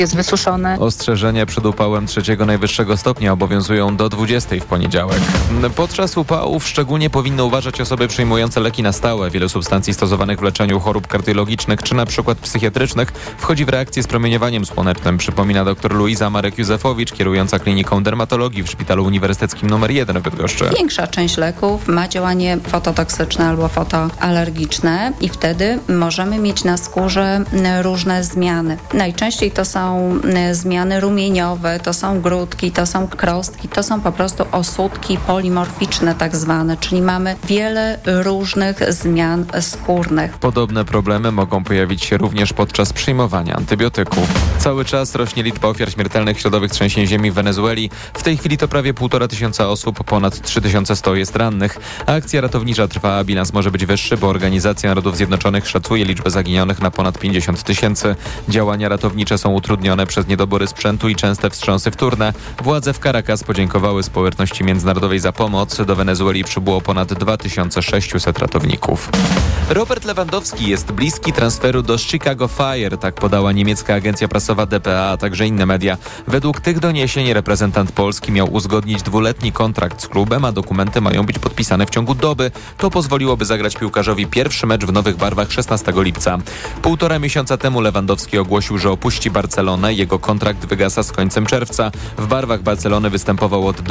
jest wysuszony. Ostrzeżenia przed upałem 3 najwyższego stopnia obowiązują do 20 w poniedziałek. Podczas upałów szczególnie powinny uważać osoby przyjmujące leki na stałe. Wiele substancji stosowanych w leczeniu chorób kardiologicznych czy na przykład psychiatrycznych wchodzi w reakcję z promieniowaniem słonecznym, przypomina dr Luiza Marek-Józefowicz, kierująca kliniką dermatologii w Szpitalu Uniwersyteckim nr 1 w Bydgoszczy. Większa część leków ma działanie fototoksyczne albo fotoalergiczne i wtedy możemy mieć na skórze różne zmiany. Najczęściej to są zmiany rumieniowe, to są grudki, to są krostki, to są po prostu osódki polimorficzne tak zwane, czyli mamy wiele różnych zmian skórnych. Podobne problemy mogą pojawić się również podczas przyjmowania antybiotyków. Cały czas rośnie liczba ofiar śmiertelnych śladowych trzęsień ziemi w Wenezueli. W tej chwili to prawie 1500 osób, ponad 3100 jest rannych. Akcja ratownicza trwa, a bilans może być wyższy, bo Organizacja Narodów Zjednoczonych szacuje liczbę zaginionych na ponad 50 000. Działania ratownicze są utrudnione przez niedobory sprzętu i częste wstrząsy wtórne. Władze w Caracas podziękowały społeczności międzynarodowej za pomoc. Do Wenezueli przybyło ponad 2600 ratowników. Robert Lewandowski jest bliski transferu do Chicago Fire, tak podała niemiecka agencja prasowa dpa, a także inne media. Według tych doniesień reprezentant Polski miał uzgodnić 2-letni kontrakt z klubem, a dokumenty mają być podpisane w ciągu doby. To pozwoliłoby zagrać piłkarzowi pierwszy mecz w nowych barwach 16 lipca. 1,5 miesiąca temu Lewandowski ogłosił, że opuści Barcelonę. Jego kontrakt wygasa z końcem czerwca. W barwach Barcelony występował od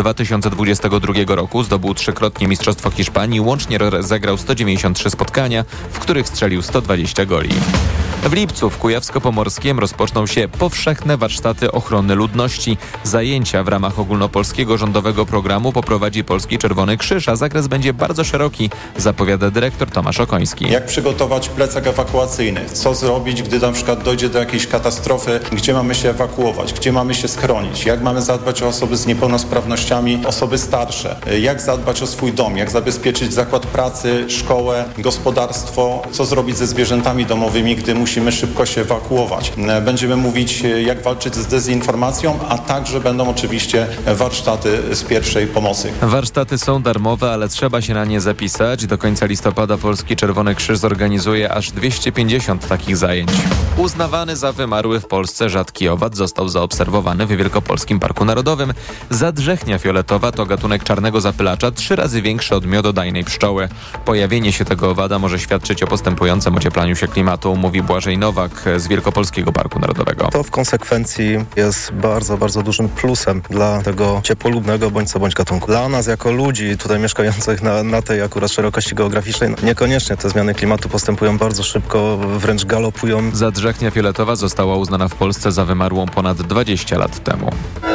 2022 roku. Zdobył 3-krotnie Mistrzostwo Hiszpanii. Łącznie rozegrał 193 spotkania, w których strzelił 120 goli. W lipcu w Kujawsko-Pomorskiem rozpoczną się powszechne warsztaty ochrony ludności. Zajęcia w ramach ogólnopolskiego rządowego programu poprowadzi Polski Czerwony Krzyż, a zakres będzie bardzo szeroki, zapowiada dyrektor Tomasz Okoński. Jak przygotować plecak ewakuacyjny? Co zrobić, gdy na przykład dojdzie do jakiejś katastrofy? Gdzie mamy się ewakuować? Gdzie mamy się schronić? Jak mamy zadbać o osoby z niepełnosprawnościami, osoby starsze? Jak zadbać o swój dom? Jak zabezpieczyć zakład pracy, szkołę, gospodarstwo? Co zrobić ze zwierzętami domowymi, gdy musimy szybko się ewakuować? Będziemy mówić, jak walczyć z dezinformacją, a także będą oczywiście warsztaty z pierwszej pomocy. Warsztaty są darmowe, ale trzeba się na nie zapisać. Do końca listopada Polski Czerwony Krzyż zorganizuje aż 250 takich zajęć. Uznawany za wymarły w Polsce rzadki owad został zaobserwowany w Wielkopolskim Parku Narodowym. Zadrzechnia fioletowa to gatunek czarnego zapylacza 3 razy większy od miododajnej pszczoły. Pojawienie się tego owada może świadczyć o postępującym ocieplaniu się klimatu, mówi Błażej Nowak z Wielkopolskiego Parku Narodowego. To w konsekwencji jest bardzo, bardzo dużym plusem dla tego ciepłolubnego bądź gatunku. Dla nas jako ludzi tutaj mieszkających na tej akurat szerokości geograficznej niekoniecznie te zmiany klimatu postępują bardzo szybko, wręcz galopują. Zadrzechnia fioletowa została uznana w Polsce za wymarłą ponad 20 lat temu.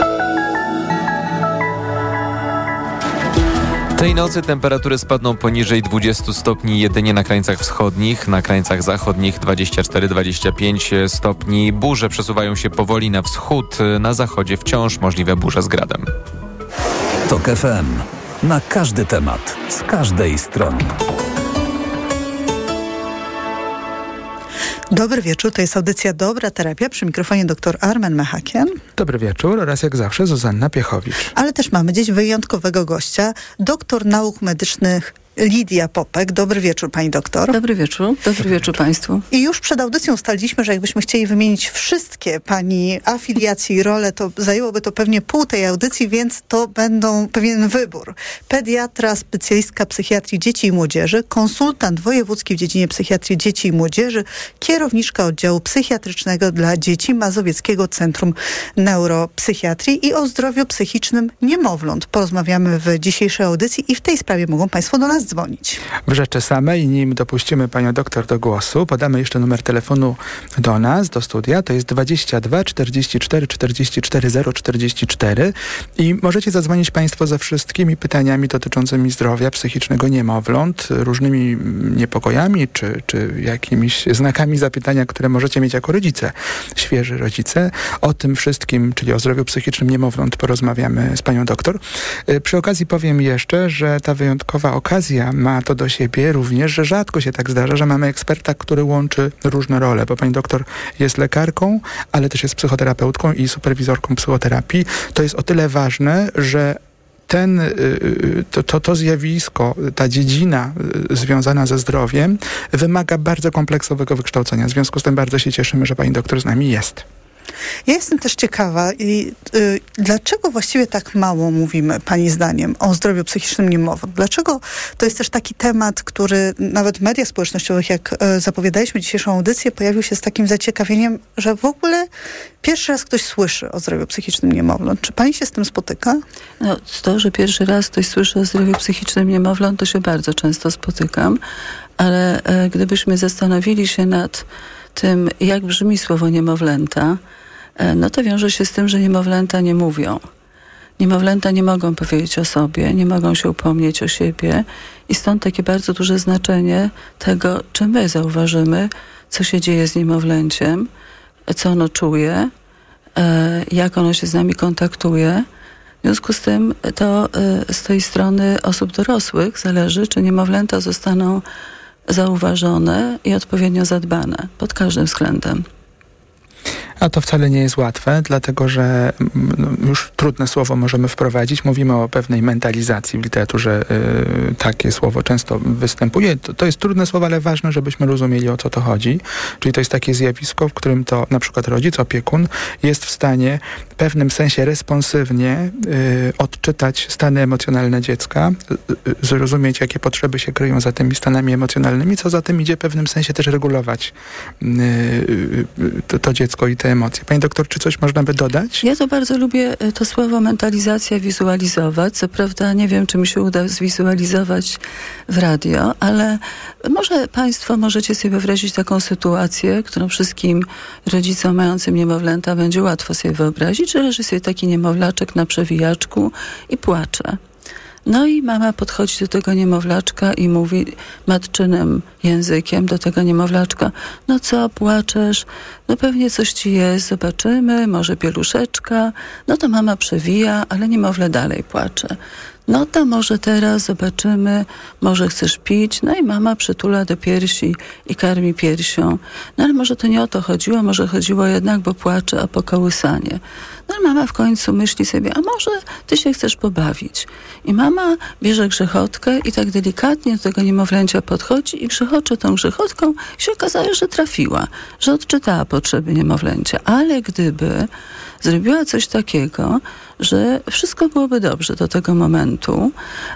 Tej nocy temperatury spadną poniżej 20 stopni jedynie na krańcach wschodnich, na krańcach zachodnich 24-25 stopni. Burze przesuwają się powoli na wschód, na zachodzie wciąż możliwe burze z gradem. TOK FM. Na każdy temat, z każdej strony. Dobry wieczór, to jest audycja Dobra Terapia, przy mikrofonie dr Armen Mechakian. Dobry wieczór oraz jak zawsze Zuzanna Piechowicz. Ale też mamy dziś wyjątkowego gościa, doktor nauk medycznych Lidia Popek. Dobry wieczór, pani doktor. Dobry wieczór państwu. I już przed audycją ustaliliśmy, że jakbyśmy chcieli wymienić wszystkie pani afiliacje i role, to zajęłoby to pewnie pół tej audycji, więc to będą pewien wybór. Pediatra, specjalistka psychiatrii dzieci i młodzieży, konsultant wojewódzki w dziedzinie psychiatrii dzieci i młodzieży, kierowniczka oddziału psychiatrycznego dla dzieci Mazowieckiego Centrum Neuropsychiatrii i o zdrowiu psychicznym niemowląt. Porozmawiamy w dzisiejszej audycji i w tej sprawie mogą państwo do nas dzwonić. W rzeczy samej, nim dopuścimy panią doktor do głosu, podamy jeszcze numer telefonu do nas, do studia. To jest 22 44 44 044 i możecie zadzwonić państwo ze wszystkimi pytaniami dotyczącymi zdrowia psychicznego niemowląt, różnymi niepokojami czy jakimiś znakami zapytania, które możecie mieć jako rodzice, świeży rodzice. O tym wszystkim, czyli o zdrowiu psychicznym niemowląt, porozmawiamy z panią doktor. Przy okazji powiem jeszcze, że ta wyjątkowa okazja ma to do siebie również, że rzadko się tak zdarza, że mamy eksperta, który łączy różne role, bo pani doktor jest lekarką, ale też jest psychoterapeutką i superwizorką psychoterapii. To jest o tyle ważne, że to zjawisko, ta dziedzina związana ze zdrowiem wymaga bardzo kompleksowego wykształcenia. W związku z tym bardzo się cieszymy, że pani doktor z nami jest. Ja jestem też ciekawa, dlaczego właściwie tak mało mówimy, pani zdaniem, o zdrowiu psychicznym niemowląt? Dlaczego to jest też taki temat, który nawet w mediach społecznościowych, jak zapowiadaliśmy dzisiejszą audycję, pojawił się z takim zaciekawieniem, że w ogóle pierwszy raz ktoś słyszy o zdrowiu psychicznym niemowląt. Czy pani się z tym spotyka? No, to, że pierwszy raz ktoś słyszy o zdrowiu psychicznym niemowląt, to się bardzo często spotykam, ale gdybyśmy zastanowili się nad tym, jak brzmi słowo niemowlęta, no to wiąże się z tym, że niemowlęta nie mówią. Niemowlęta nie mogą powiedzieć o sobie, nie mogą się upomnieć o siebie i stąd takie bardzo duże znaczenie tego, czy my zauważymy, co się dzieje z niemowlęciem, co ono czuje, jak ono się z nami kontaktuje. W związku z tym to z tej strony osób dorosłych zależy, czy niemowlęta zostaną zauważone i odpowiednio zadbane pod każdym względem. A to wcale nie jest łatwe, dlatego że już trudne słowo możemy wprowadzić. Mówimy o pewnej mentalizacji w literaturze. Takie słowo często występuje. To jest trudne słowo, ale ważne, żebyśmy rozumieli, o co to chodzi. Czyli to jest takie zjawisko, w którym to na przykład rodzic, opiekun jest w stanie w pewnym sensie responsywnie odczytać stany emocjonalne dziecka, zrozumieć, jakie potrzeby się kryją za tymi stanami emocjonalnymi, co za tym idzie w pewnym sensie też regulować to dziecko i te emocje. Pani doktor, czy coś można by dodać? Ja to bardzo lubię to słowo mentalizacja wizualizować. Co prawda nie wiem, czy mi się uda zwizualizować w radio, ale może państwo możecie sobie wyobrazić taką sytuację, którą wszystkim rodzicom mającym niemowlęta będzie łatwo sobie wyobrazić, że leży sobie taki niemowlaczek na przewijaczku i płacze. No i mama podchodzi do tego niemowlaczka i mówi matczynym językiem do tego niemowlaczka: no co, płaczesz? No pewnie coś ci jest, zobaczymy, może pieluszeczka. No to mama przewija, ale niemowlę dalej płacze. No to może teraz zobaczymy, może chcesz pić. No i mama przytula do piersi i karmi piersią. No ale może to nie o to chodziło, może chodziło jednak, bo płacze, o pokołysanie. No i mama w końcu myśli sobie, a może ty się chcesz pobawić. I mama bierze grzechotkę i tak delikatnie do tego niemowlęcia podchodzi i grzechocze tą grzechotką i się okazało, że trafiła, że odczytała potrzeby niemowlęcia. Ale gdyby zrobiła coś takiego, że wszystko byłoby dobrze do tego momentu,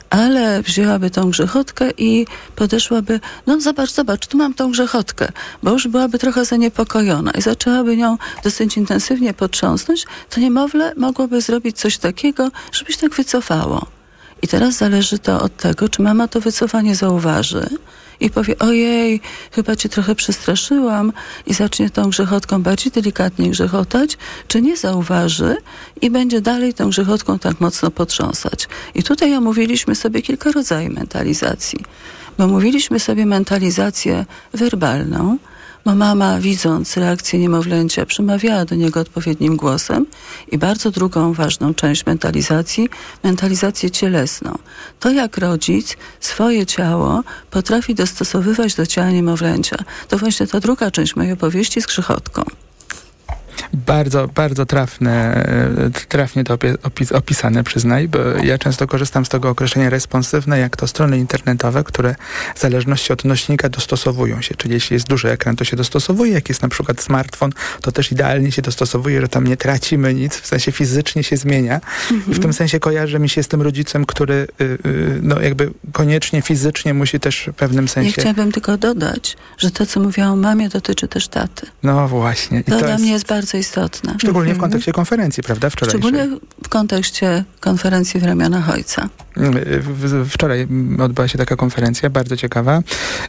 ale wzięłaby tą grzechotkę i podeszłaby, no zobacz, tu mam tą grzechotkę, bo już byłaby trochę zaniepokojona i zaczęłaby nią dosyć intensywnie potrząsnąć, to niemowlę mogłoby zrobić coś takiego, żeby się tak wycofało. I teraz zależy to od tego, czy mama to wycofanie zauważy i powie: ojej, chyba cię trochę przestraszyłam, i zacznie tą grzechotką bardziej delikatnie grzechotać, czy nie zauważy i będzie dalej tą grzechotką tak mocno potrząsać. I tutaj omówiliśmy sobie kilka rodzajów mentalizacji. Bo omówiliśmy sobie mentalizację werbalną, bo mama, widząc reakcję niemowlęcia, przemawiała do niego odpowiednim głosem, i bardzo drugą ważną część mentalizację cielesną. To, jak rodzic swoje ciało potrafi dostosowywać do ciała niemowlęcia. To właśnie ta druga część mojej opowieści z grzechotką. Bardzo, bardzo trafnie to opisane, przyznaj, bo ja często korzystam z tego określenia responsywne, jak to strony internetowe, które w zależności od nośnika dostosowują się. Czyli jeśli jest duży ekran, to się dostosowuje. Jak jest na przykład smartfon, to też idealnie się dostosowuje, że tam nie tracimy nic, w sensie fizycznie się zmienia. W tym sensie kojarzy mi się z tym rodzicem, który no jakby koniecznie fizycznie musi też w pewnym sensie... Ja chciałabym tylko dodać, że to, co mówiłam o mamie, dotyczy też taty. No właśnie. To dla mnie jest bardzo istotne. Szczególnie w kontekście konferencji, prawda? Wczorajszej. Szczególnie w kontekście konferencji w ramionach ojca. Wczoraj odbyła się taka konferencja, bardzo ciekawa.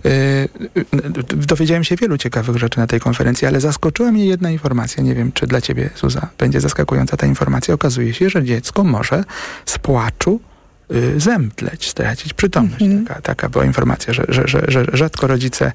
Dowiedziałem się wielu ciekawych rzeczy na tej konferencji, ale zaskoczyła mnie jedna informacja. Nie wiem, czy dla ciebie, Zuza, będzie zaskakująca ta informacja. Okazuje się, że dziecko może z płaczu zemdleć, stracić przytomność. Taka była informacja, że rzadko rodzice...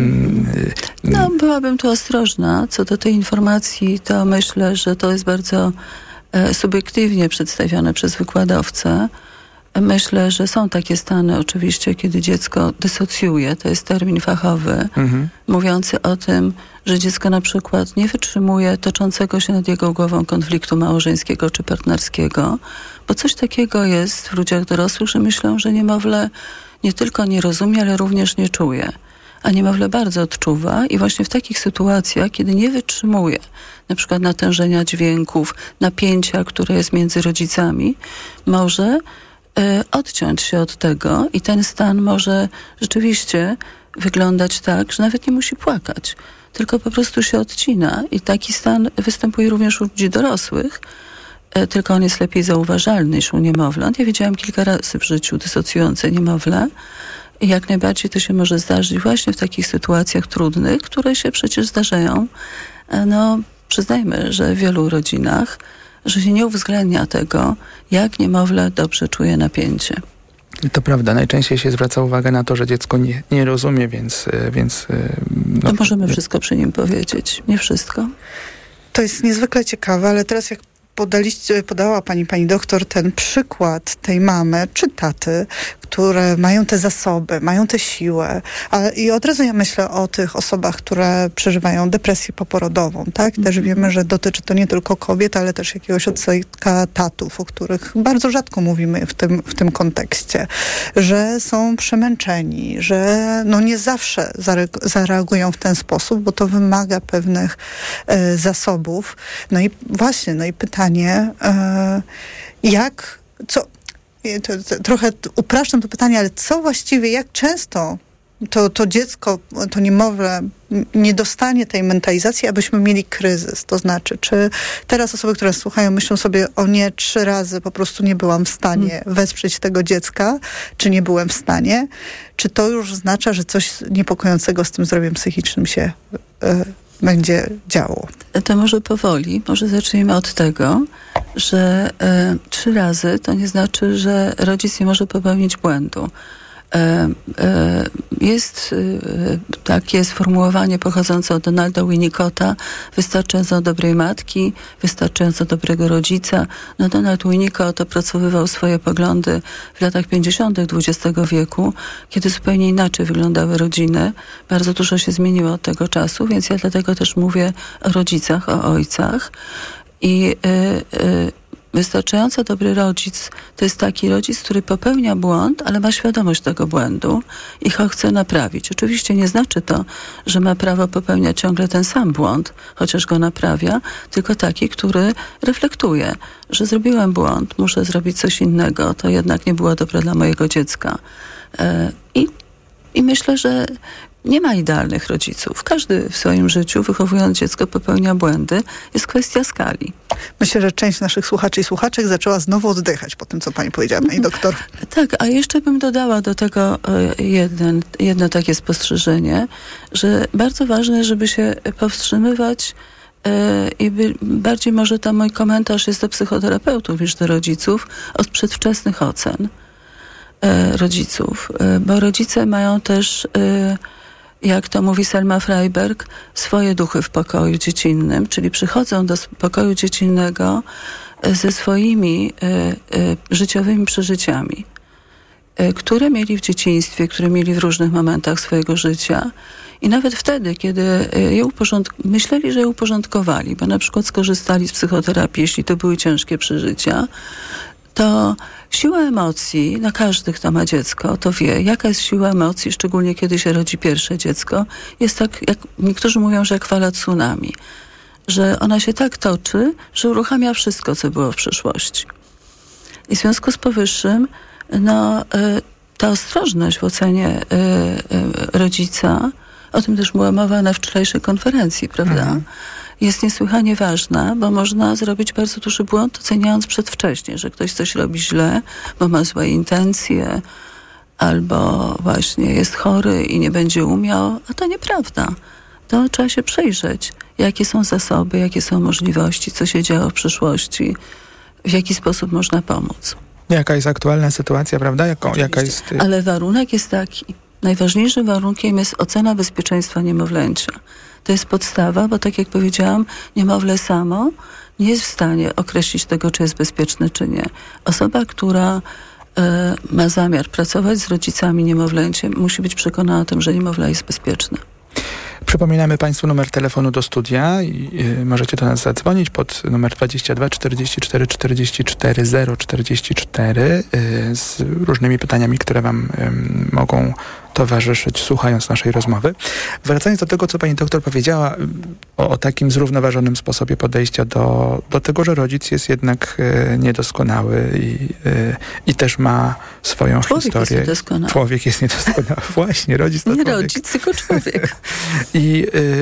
No, byłabym tu ostrożna. Co do tej informacji, to myślę, że to jest bardzo subiektywnie przedstawione przez wykładowcę. Myślę, że są takie stany oczywiście, kiedy dziecko dysocjuje, to jest termin fachowy, mówiący o tym, że dziecko na przykład nie wytrzymuje toczącego się nad jego głową konfliktu małżeńskiego czy partnerskiego, bo coś takiego jest w ludziach dorosłych, że myślą, że niemowlę nie tylko nie rozumie, ale również nie czuje. a niemowlę bardzo odczuwa i właśnie w takich sytuacjach, kiedy nie wytrzymuje na przykład natężenia dźwięków, napięcia, które jest między rodzicami, może odciąć się od tego i ten stan może rzeczywiście wyglądać tak, że nawet nie musi płakać, tylko po prostu się odcina i taki stan występuje również u ludzi dorosłych, tylko on jest lepiej zauważalny niż u niemowląt. Ja widziałam kilka razy w życiu dysocjujące niemowlę i jak najbardziej to się może zdarzyć właśnie w takich sytuacjach trudnych, które się przecież zdarzają. No, przyznajmy, że w wielu rodzinach, że się nie uwzględnia tego, jak niemowlę dobrze czuje napięcie. To prawda, najczęściej się zwraca uwagę na to, że dziecko nie rozumie, więc to możemy wszystko przy nim powiedzieć, nie wszystko. To jest niezwykle ciekawe, ale teraz jak podała pani doktor ten przykład tej mamy czy taty, które mają te zasoby, mają tę siłę. I od razu ja myślę o tych osobach, które przeżywają depresję poporodową, tak? Też wiemy, że dotyczy to nie tylko kobiet, ale też jakiegoś odsetka tatów, o których bardzo rzadko mówimy w tym kontekście, że są przemęczeni, że no nie zawsze zareagują w ten sposób, bo to wymaga pewnych zasobów. No i właśnie, no i pytanie, trochę upraszczam to pytanie, ale co właściwie, jak często to dziecko, to niemowlę nie dostanie tej mentalizacji, abyśmy mieli kryzys? To znaczy, czy teraz osoby, które słuchają, myślą sobie, o nie, 3 razy po prostu nie byłam w stanie wesprzeć tego dziecka, czy nie byłem w stanie? Czy to już oznacza, że coś niepokojącego z tym zdrowiem psychicznym się będzie działo? To może powoli, może zacznijmy od tego, że 3 razy to nie znaczy, że rodzic nie może popełnić błędu. Jest takie sformułowanie pochodzące od Donalda Winnicota: wystarczająco dobrej matki, wystarczająco dobrego rodzica. No, Donald Winnicott opracowywał swoje poglądy w latach 50. XX wieku, kiedy zupełnie inaczej wyglądały rodziny. Bardzo dużo się zmieniło od tego czasu, więc ja dlatego też mówię o rodzicach, o ojcach. I wystarczająco dobry rodzic to jest taki rodzic, który popełnia błąd, ale ma świadomość tego błędu i go chce naprawić. Oczywiście nie znaczy to, że ma prawo popełniać ciągle ten sam błąd, chociaż go naprawia, tylko taki, który reflektuje, że zrobiłem błąd, muszę zrobić coś innego, to jednak nie było dobre dla mojego dziecka. I myślę, że nie ma idealnych rodziców. Każdy w swoim życiu, wychowując dziecko, popełnia błędy. Jest kwestia skali. Myślę, że część naszych słuchaczy i słuchaczek zaczęła znowu oddychać po tym, co pani powiedziała, pani doktor. Tak, a jeszcze bym dodała do tego jedno takie spostrzeżenie, że bardzo ważne, żeby się powstrzymywać i bardziej może tam mój komentarz jest do psychoterapeutów niż do rodziców, od przedwczesnych ocen rodziców. Bo rodzice mają też, jak to mówi Selma Freiberg, swoje duchy w pokoju dziecinnym, czyli przychodzą do pokoju dziecinnego ze swoimi życiowymi przeżyciami, które mieli w dzieciństwie, które mieli w różnych momentach swojego życia. I nawet wtedy, kiedy myśleli, że je uporządkowali, bo na przykład skorzystali z psychoterapii, jeśli to były ciężkie przeżycia, to siła emocji, każdy, kto ma dziecko, to wie, jaka jest siła emocji, szczególnie kiedy się rodzi pierwsze dziecko. Jest tak, jak niektórzy mówią, że jak fala tsunami. Że ona się tak toczy, że uruchamia wszystko, co było w przeszłości. I w związku z powyższym, ta ostrożność w ocenie rodzica, o tym też była mowa na wczorajszej konferencji, prawda? Jest niesłychanie ważna, bo można zrobić bardzo duży błąd, oceniając przedwcześnie, że ktoś coś robi źle, bo ma złe intencje, albo właśnie jest chory i nie będzie umiał, a to nieprawda. To trzeba się przejrzeć, jakie są zasoby, jakie są możliwości, co się działo w przyszłości, w jaki sposób można pomóc. Jaka jest aktualna sytuacja, prawda? Jaka jest... Ale warunek jest taki. Najważniejszym warunkiem jest ocena bezpieczeństwa niemowlęcia. To jest podstawa, bo tak jak powiedziałam, niemowlę samo nie jest w stanie określić tego, czy jest bezpieczne, czy nie. Osoba, która ma zamiar pracować z rodzicami niemowlęciem, musi być przekonana o tym, że niemowlę jest bezpieczne. Przypominamy Państwu numer telefonu do studia i możecie do nas zadzwonić pod numer 22 44 44 044 z różnymi pytaniami, które Wam mogą towarzyszyć, słuchając naszej rozmowy. Wracając do tego, co pani doktor powiedziała o takim zrównoważonym sposobie podejścia do tego, że rodzic jest jednak niedoskonały i też ma swoją historię. Jest niedoskonały. Człowiek jest niedoskonały. Właśnie, rodzic to nie człowiek. rodzic, tylko człowiek. I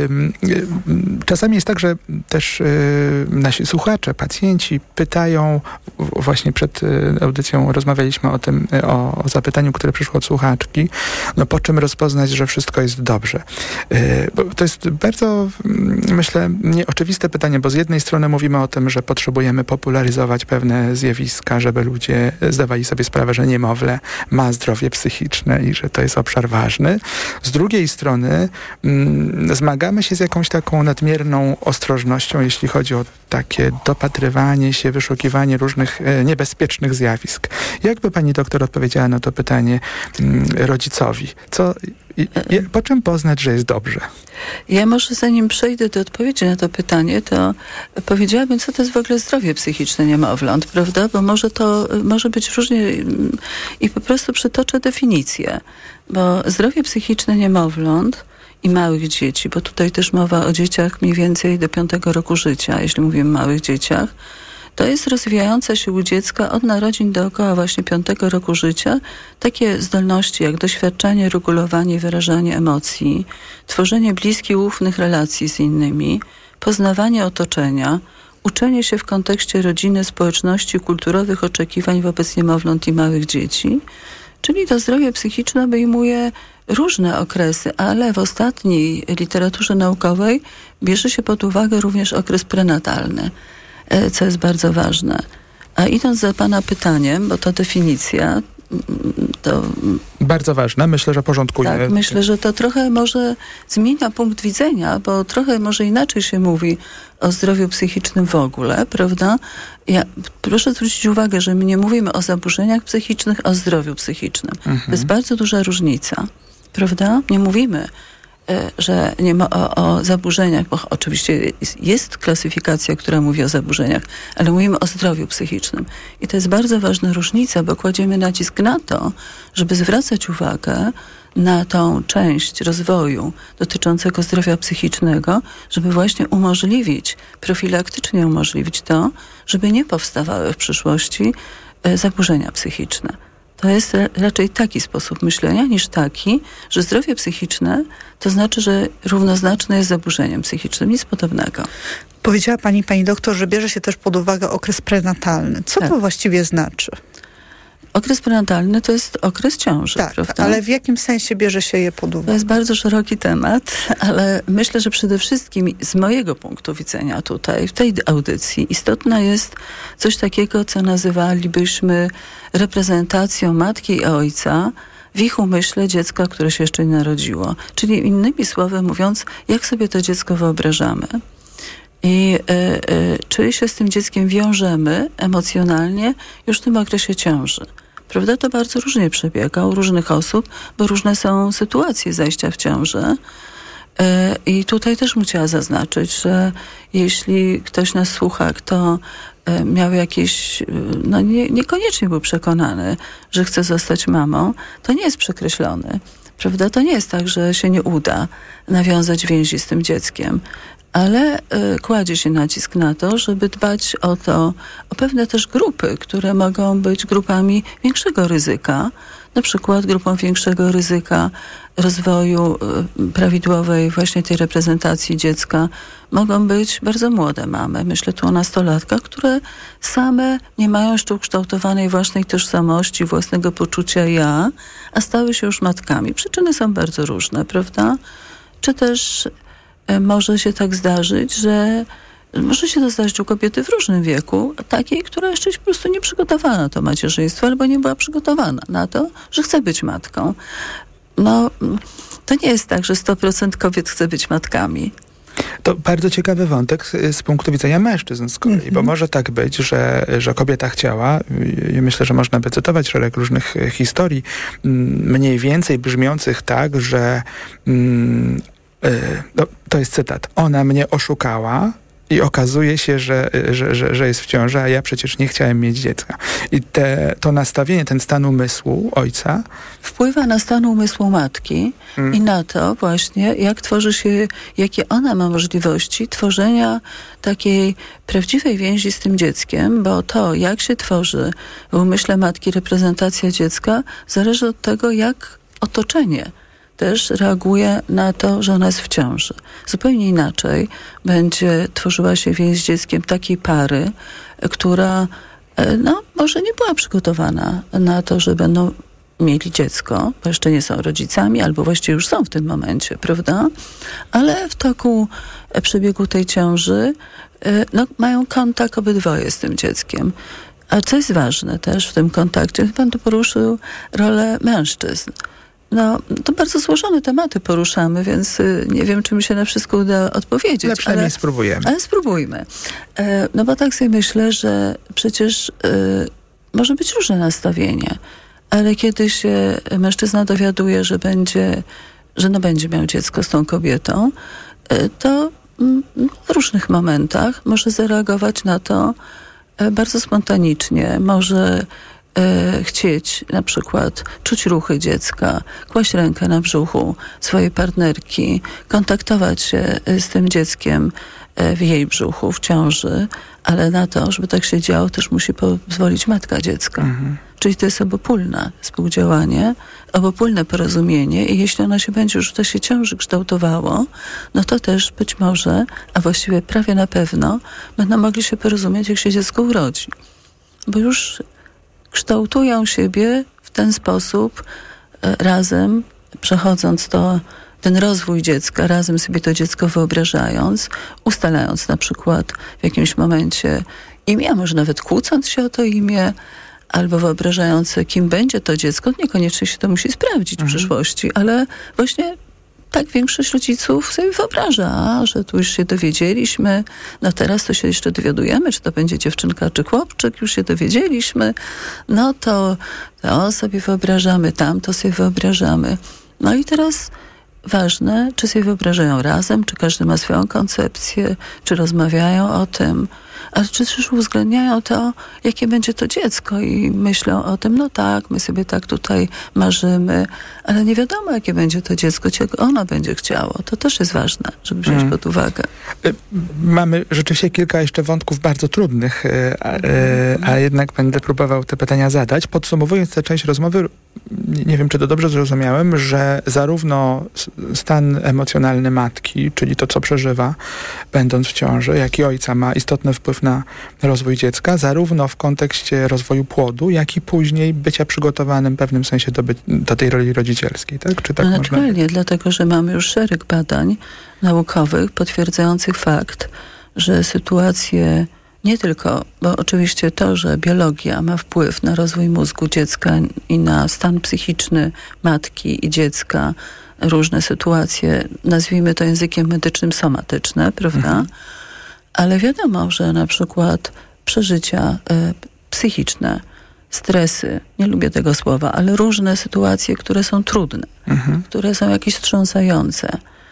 czasami jest tak, że też nasi słuchacze, pacjenci pytają, właśnie przed audycją rozmawialiśmy o tym, o zapytaniu, które przyszło od słuchaczki, no po czym rozpoznać, że wszystko jest dobrze. Bo to jest bardzo, myślę, nieoczywiste pytanie, bo z jednej strony mówimy o tym, że potrzebujemy popularyzować pewne zjawiska, żeby ludzie zdawali sobie sprawę, że niemowlę ma zdrowie psychiczne i że to jest obszar ważny. Z drugiej strony zmagamy się z jakąś taką nadmierną ostrożnością, jeśli chodzi o takie dopatrywanie się, wyszukiwanie różnych niebezpiecznych zjawisk. Jakby pani doktor odpowiedziała na to pytanie rodzicowi? Po czym poznać, że jest dobrze? Ja może zanim przejdę do odpowiedzi na to pytanie, to powiedziałabym, co to jest w ogóle zdrowie psychiczne niemowląt, prawda? Bo może być różnie i po prostu przytoczę definicję. Bo zdrowie psychiczne niemowląt i małych dzieci, bo tutaj też mowa o dzieciach mniej więcej do 5 roku życia, jeśli mówimy o małych dzieciach, to jest rozwijające się u dziecka od narodzin do około właśnie 5 roku życia takie zdolności jak doświadczanie, regulowanie, wyrażanie emocji, tworzenie bliskich, ufnych relacji z innymi, poznawanie otoczenia, uczenie się w kontekście rodziny, społeczności, kulturowych oczekiwań wobec niemowląt i małych dzieci. Czyli to zdrowie psychiczne obejmuje różne okresy, ale w ostatniej literaturze naukowej bierze się pod uwagę również okres prenatalny, co jest bardzo ważne. A idąc za pana pytaniem, bo to definicja, to... Bardzo ważne, myślę, że porządkuje. Tak, myślę, że to trochę może zmienia punkt widzenia, bo trochę może inaczej się mówi o zdrowiu psychicznym w ogóle, prawda? Proszę zwrócić uwagę, że my nie mówimy o zaburzeniach psychicznych, o zdrowiu psychicznym. To jest bardzo duża różnica, prawda? Nie mówimy, że nie ma o zaburzeniach, bo oczywiście jest klasyfikacja, która mówi o zaburzeniach, ale mówimy o zdrowiu psychicznym. I to jest bardzo ważna różnica, bo kładziemy nacisk na to, żeby zwracać uwagę na tą część rozwoju dotyczącego zdrowia psychicznego, żeby właśnie profilaktycznie umożliwić to, żeby nie powstawały w przyszłości zaburzenia psychiczne. To jest raczej taki sposób myślenia niż taki, że zdrowie psychiczne to znaczy, że równoznaczne jest zaburzeniem psychicznym. Nic podobnego. Powiedziała pani doktor, że bierze się też pod uwagę okres prenatalny. Co to właściwie znaczy? Okres prenatalny to jest okres ciąży, tak, prawda? Ale w jakim sensie bierze się je pod uwagę? To jest bardzo szeroki temat, ale myślę, że przede wszystkim z mojego punktu widzenia tutaj, w tej audycji, istotne jest coś takiego, co nazywalibyśmy reprezentacją matki i ojca w ich umyśle dziecka, które się jeszcze nie narodziło. Czyli innymi słowy mówiąc, jak sobie to dziecko wyobrażamy. I czy się z tym dzieckiem wiążemy emocjonalnie już w tym okresie ciąży. Prawda? To bardzo różnie przebiega u różnych osób, bo różne są sytuacje zajścia w ciążę. I tutaj też bym chciała zaznaczyć, że jeśli ktoś nas słucha, kto miał jakieś, niekoniecznie był przekonany, że chce zostać mamą, to nie jest przekreślony. Prawda? To nie jest tak, że się nie uda nawiązać więzi z tym dzieckiem. Ale kładzie się nacisk na to, żeby dbać o pewne też grupy, które mogą być grupami większego ryzyka, na przykład grupą większego ryzyka rozwoju prawidłowej właśnie tej reprezentacji dziecka mogą być bardzo młode mamy. Myślę tu o nastolatkach, które same nie mają jeszcze ukształtowanej własnej tożsamości, własnego poczucia ja, a stały się już matkami. Przyczyny są bardzo różne, prawda? Czy też może się tak zdarzyć, że może się to zdarzyć u kobiety w różnym wieku, takiej, która jeszcze jest po prostu nie przygotowana na to macierzyństwo, albo nie była przygotowana na to, że chce być matką. To nie jest tak, że 100% kobiet chce być matkami. To bardzo ciekawy wątek z punktu widzenia mężczyzn z kolei, bo może tak być, że kobieta chciała, i myślę, że można by cytować szereg różnych historii, mniej więcej brzmiących tak, że to jest cytat, ona mnie oszukała, i okazuje się, że jest w ciąży, a ja przecież nie chciałem mieć dziecka. I to nastawienie, ten stan umysłu ojca wpływa na stan umysłu matki i na to właśnie, jak tworzy się, jakie ona ma możliwości tworzenia takiej prawdziwej więzi z tym dzieckiem, bo to, jak się tworzy w umyśle matki reprezentacja dziecka, zależy od tego, jak otoczenie też reaguje na to, że ona jest w ciąży. Zupełnie inaczej będzie tworzyła się więź z dzieckiem takiej pary, która może nie była przygotowana na to, że będą mieli dziecko, bo jeszcze nie są rodzicami, albo właściwie już są w tym momencie, prawda? Ale w toku przebiegu tej ciąży mają kontakt obydwoje z tym dzieckiem. A co jest ważne też w tym kontakcie, pan tu poruszył rolę mężczyzn. To bardzo złożone tematy poruszamy, więc nie wiem, czy mi się na wszystko uda odpowiedzieć. Ale przynajmniej spróbujemy. Ale spróbujmy. Bo tak sobie myślę, że przecież może być różne nastawienie, ale kiedy się mężczyzna dowiaduje, że będzie miał dziecko z tą kobietą, to w różnych momentach może zareagować na to bardzo spontanicznie. Może chcieć na przykład czuć ruchy dziecka, kłaść rękę na brzuchu swojej partnerki, kontaktować się z tym dzieckiem w jej brzuchu, w ciąży, ale na to, żeby tak się działo, też musi pozwolić matka dziecka. Czyli to jest obopólne współdziałanie, obopólne porozumienie i jeśli ono się będzie już w czasie ciąży kształtowało, to też być może, a właściwie prawie na pewno, będą mogli się porozumieć, jak się dziecko urodzi. Bo już kształtują siebie w ten sposób razem, przechodząc ten rozwój dziecka, razem sobie to dziecko wyobrażając, ustalając na przykład w jakimś momencie imię, a może nawet kłócąc się o to imię, albo wyobrażając, kim będzie to dziecko. Niekoniecznie się to musi sprawdzić w przyszłości, ale właśnie tak większość rodziców sobie wyobraża, że tu już się dowiedzieliśmy, teraz to się jeszcze dowiadujemy, czy to będzie dziewczynka, czy chłopczyk, już się dowiedzieliśmy, to sobie wyobrażamy, tamto sobie wyobrażamy. I teraz ważne, czy sobie wyobrażają razem, czy każdy ma swoją koncepcję, czy rozmawiają o tym, ale czy też uwzględniają to, jakie będzie to dziecko i myślą o tym, tak, my sobie tak tutaj marzymy, ale nie wiadomo, jakie będzie to dziecko, czego ono będzie chciało. To też jest ważne, żeby wziąć pod uwagę. Mamy rzeczywiście kilka jeszcze wątków bardzo trudnych, a jednak będę próbował te pytania zadać. Podsumowując tę część rozmowy, nie wiem, czy to dobrze zrozumiałem, że zarówno stan emocjonalny matki, czyli to, co przeżywa, będąc w ciąży, jak i ojca ma istotny wpływ na rozwój dziecka, zarówno w kontekście rozwoju płodu, jak i później bycia przygotowanym w pewnym sensie do tej roli rodzicielskiej, tak? Czy tak naturalnie, dlatego, że mamy już szereg badań naukowych potwierdzających fakt, że sytuacje nie tylko, bo oczywiście to, że biologia ma wpływ na rozwój mózgu dziecka i na stan psychiczny matki i dziecka, różne sytuacje, nazwijmy to językiem medycznym, somatyczne, prawda? Ale wiadomo, że na przykład przeżycia psychiczne, stresy, nie lubię tego słowa, ale różne sytuacje, które są trudne, które są jakieś wstrząsające,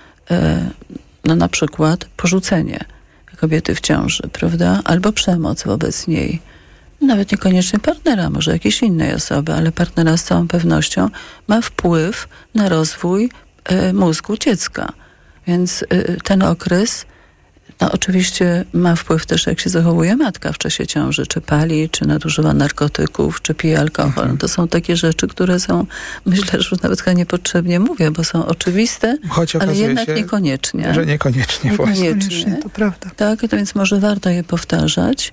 na przykład porzucenie kobiety w ciąży, prawda? Albo przemoc wobec niej. Nawet niekoniecznie partnera, może jakiejś innej osoby, ale partnera z całą pewnością ma wpływ na rozwój mózgu dziecka. Więc ten okres oczywiście ma wpływ też, jak się zachowuje matka w czasie ciąży, czy pali, czy nadużywa narkotyków, czy pije alkohol. To są takie rzeczy, które są, myślę, że nawet chyba niepotrzebnie mówię, bo są oczywiste, ale jednak niekoniecznie. Że niekoniecznie. Niekoniecznie, to prawda. Tak, to więc może warto je powtarzać.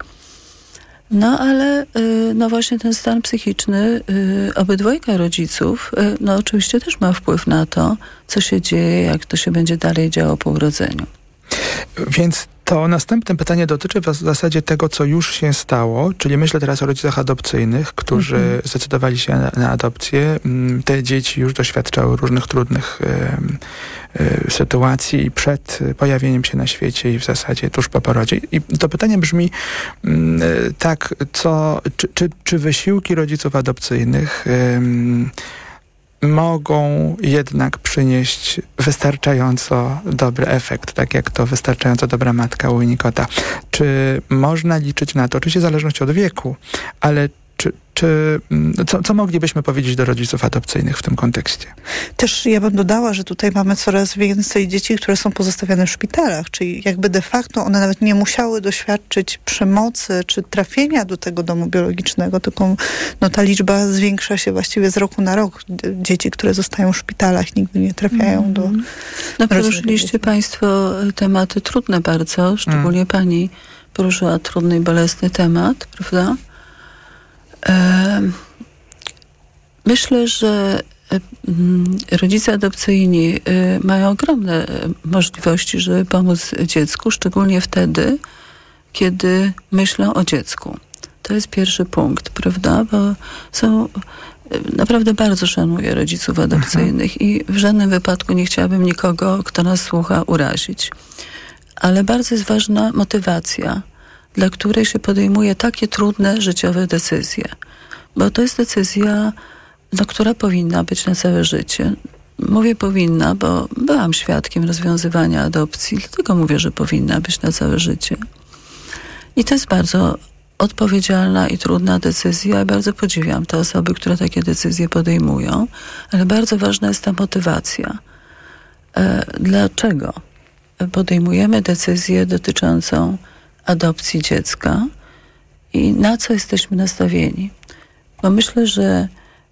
Ale właśnie ten stan psychiczny obydwojga rodziców oczywiście też ma wpływ na to, co się dzieje, jak to się będzie dalej działo po urodzeniu. Więc to następne pytanie dotyczy w zasadzie tego, co już się stało, czyli myślę teraz o rodzicach adopcyjnych, którzy zdecydowali się na adopcję. Te dzieci już doświadczały różnych trudnych sytuacji przed pojawieniem się na świecie i w zasadzie tuż po porodzie. I to pytanie brzmi tak, czy wysiłki rodziców adopcyjnych mogą jednak przynieść wystarczająco dobry efekt, tak jak to wystarczająco dobra matka u Winnicota. Czy można liczyć na to, oczywiście w zależności od wieku, ale co moglibyśmy powiedzieć do rodziców adopcyjnych w tym kontekście? Też ja bym dodała, że tutaj mamy coraz więcej dzieci, które są pozostawiane w szpitalach, czyli jakby de facto one nawet nie musiały doświadczyć przemocy czy trafienia do tego domu biologicznego, tylko ta liczba zwiększa się właściwie z roku na rok. Dzieci, które zostają w szpitalach, nigdy nie trafiają do... Poruszyliście Państwo tematy trudne bardzo, szczególnie pani poruszyła trudny i bolesny temat, prawda? Myślę, że rodzice adopcyjni mają ogromne możliwości, żeby pomóc dziecku, szczególnie wtedy, kiedy myślą o dziecku. To jest pierwszy punkt, prawda? Bo naprawdę bardzo szanuję rodziców adopcyjnych i w żadnym wypadku nie chciałabym nikogo, kto nas słucha, urazić. Ale bardzo jest ważna motywacja, dla której się podejmuje takie trudne życiowe decyzje. Bo to jest decyzja, która powinna być na całe życie. Mówię powinna, bo byłam świadkiem rozwiązywania adopcji, dlatego mówię, że powinna być na całe życie. I to jest bardzo odpowiedzialna i trudna decyzja. Bardzo podziwiam te osoby, które takie decyzje podejmują, ale bardzo ważna jest ta motywacja. Dlaczego podejmujemy decyzję dotyczącą adopcji dziecka i na co jesteśmy nastawieni? Bo myślę, że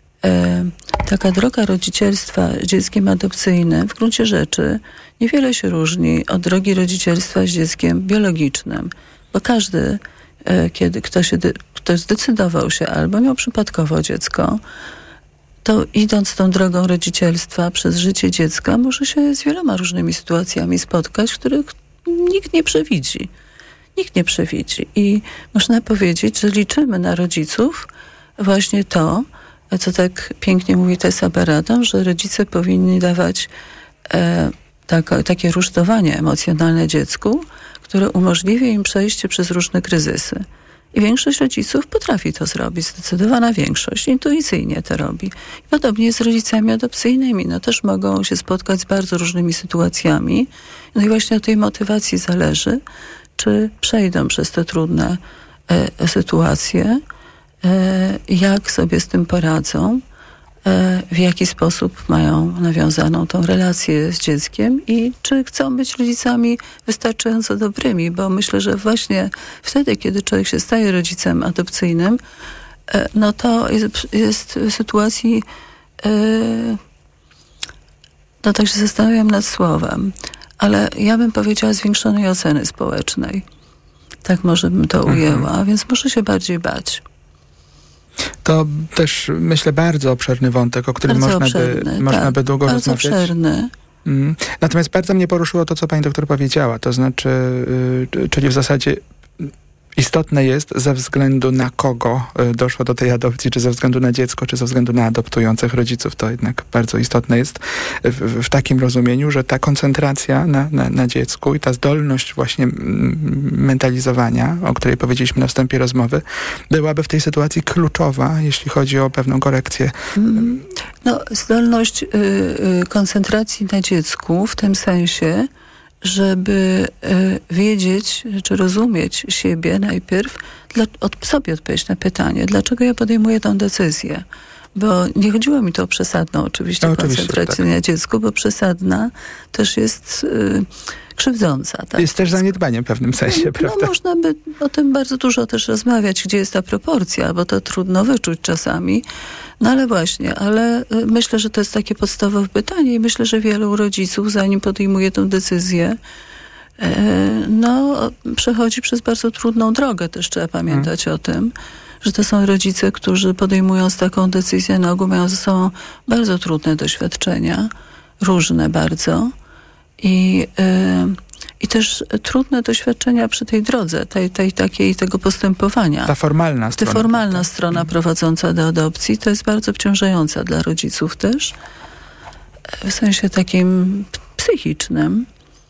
taka droga rodzicielstwa z dzieckiem adopcyjnym w gruncie rzeczy niewiele się różni od drogi rodzicielstwa z dzieckiem biologicznym. Bo każdy, kiedy ktoś zdecydował się albo miał przypadkowo dziecko, to idąc tą drogą rodzicielstwa przez życie dziecka może się z wieloma różnymi sytuacjami spotkać, których nikt nie przewidzi. Nikt nie przewidzi. I można powiedzieć, że liczymy na rodziców właśnie to, co tak pięknie mówi Tessa Baradon, że rodzice powinni dawać takie rusztowanie emocjonalne dziecku, które umożliwia im przejście przez różne kryzysy. I większość rodziców potrafi to zrobić, zdecydowana większość, intuicyjnie to robi. I podobnie jest z rodzicami adopcyjnymi. Też mogą się spotkać z bardzo różnymi sytuacjami. I właśnie od tej motywacji zależy, czy przejdą przez te trudne sytuacje, jak sobie z tym poradzą, w jaki sposób mają nawiązaną tą relację z dzieckiem i czy chcą być rodzicami wystarczająco dobrymi, bo myślę, że właśnie wtedy, kiedy człowiek się staje rodzicem adopcyjnym, to jest w sytuacji, tak się zastanawiam nad słowem, ale ja bym powiedziała zwiększonej oceny społecznej. Tak może bym to ujęła, więc muszę się bardziej bać. To też, myślę, bardzo obszerny wątek, o którym można by długo rozmawiać. Bardzo obszerny. Natomiast bardzo mnie poruszyło to, co pani doktor powiedziała, to znaczy, czyli w zasadzie istotne jest, ze względu na kogo doszło do tej adopcji, czy ze względu na dziecko, czy ze względu na adoptujących rodziców. To jednak bardzo istotne jest w takim rozumieniu, że ta koncentracja na dziecku i ta zdolność właśnie mentalizowania, o której powiedzieliśmy na wstępie rozmowy, byłaby w tej sytuacji kluczowa, jeśli chodzi o pewną korekcję. Zdolność koncentracji na dziecku w tym sensie, żeby wiedzieć, czy rozumieć siebie najpierw, sobie odpowiedzieć na pytanie, dlaczego ja podejmuję tę decyzję. Bo nie chodziło mi to o przesadną oczywiście koncentrację na dziecku, bo przesadna też jest krzywdząca. Tak? Jest też zaniedbaniem w pewnym sensie, prawda? Można by o tym bardzo dużo też rozmawiać, gdzie jest ta proporcja, bo to trudno wyczuć czasami. Ale myślę, że to jest takie podstawowe pytanie i myślę, że wielu rodziców, zanim podejmuje tę decyzję, przechodzi przez bardzo trudną drogę. Też trzeba pamiętać o tym, że to są rodzice, którzy podejmując taką decyzję, na ogół mają ze sobą bardzo trudne doświadczenia, różne bardzo i też trudne doświadczenia przy tej drodze, tego postępowania. Ta formalna strona prowadząca do adopcji, to jest bardzo obciążająca dla rodziców też, w sensie takim psychicznym.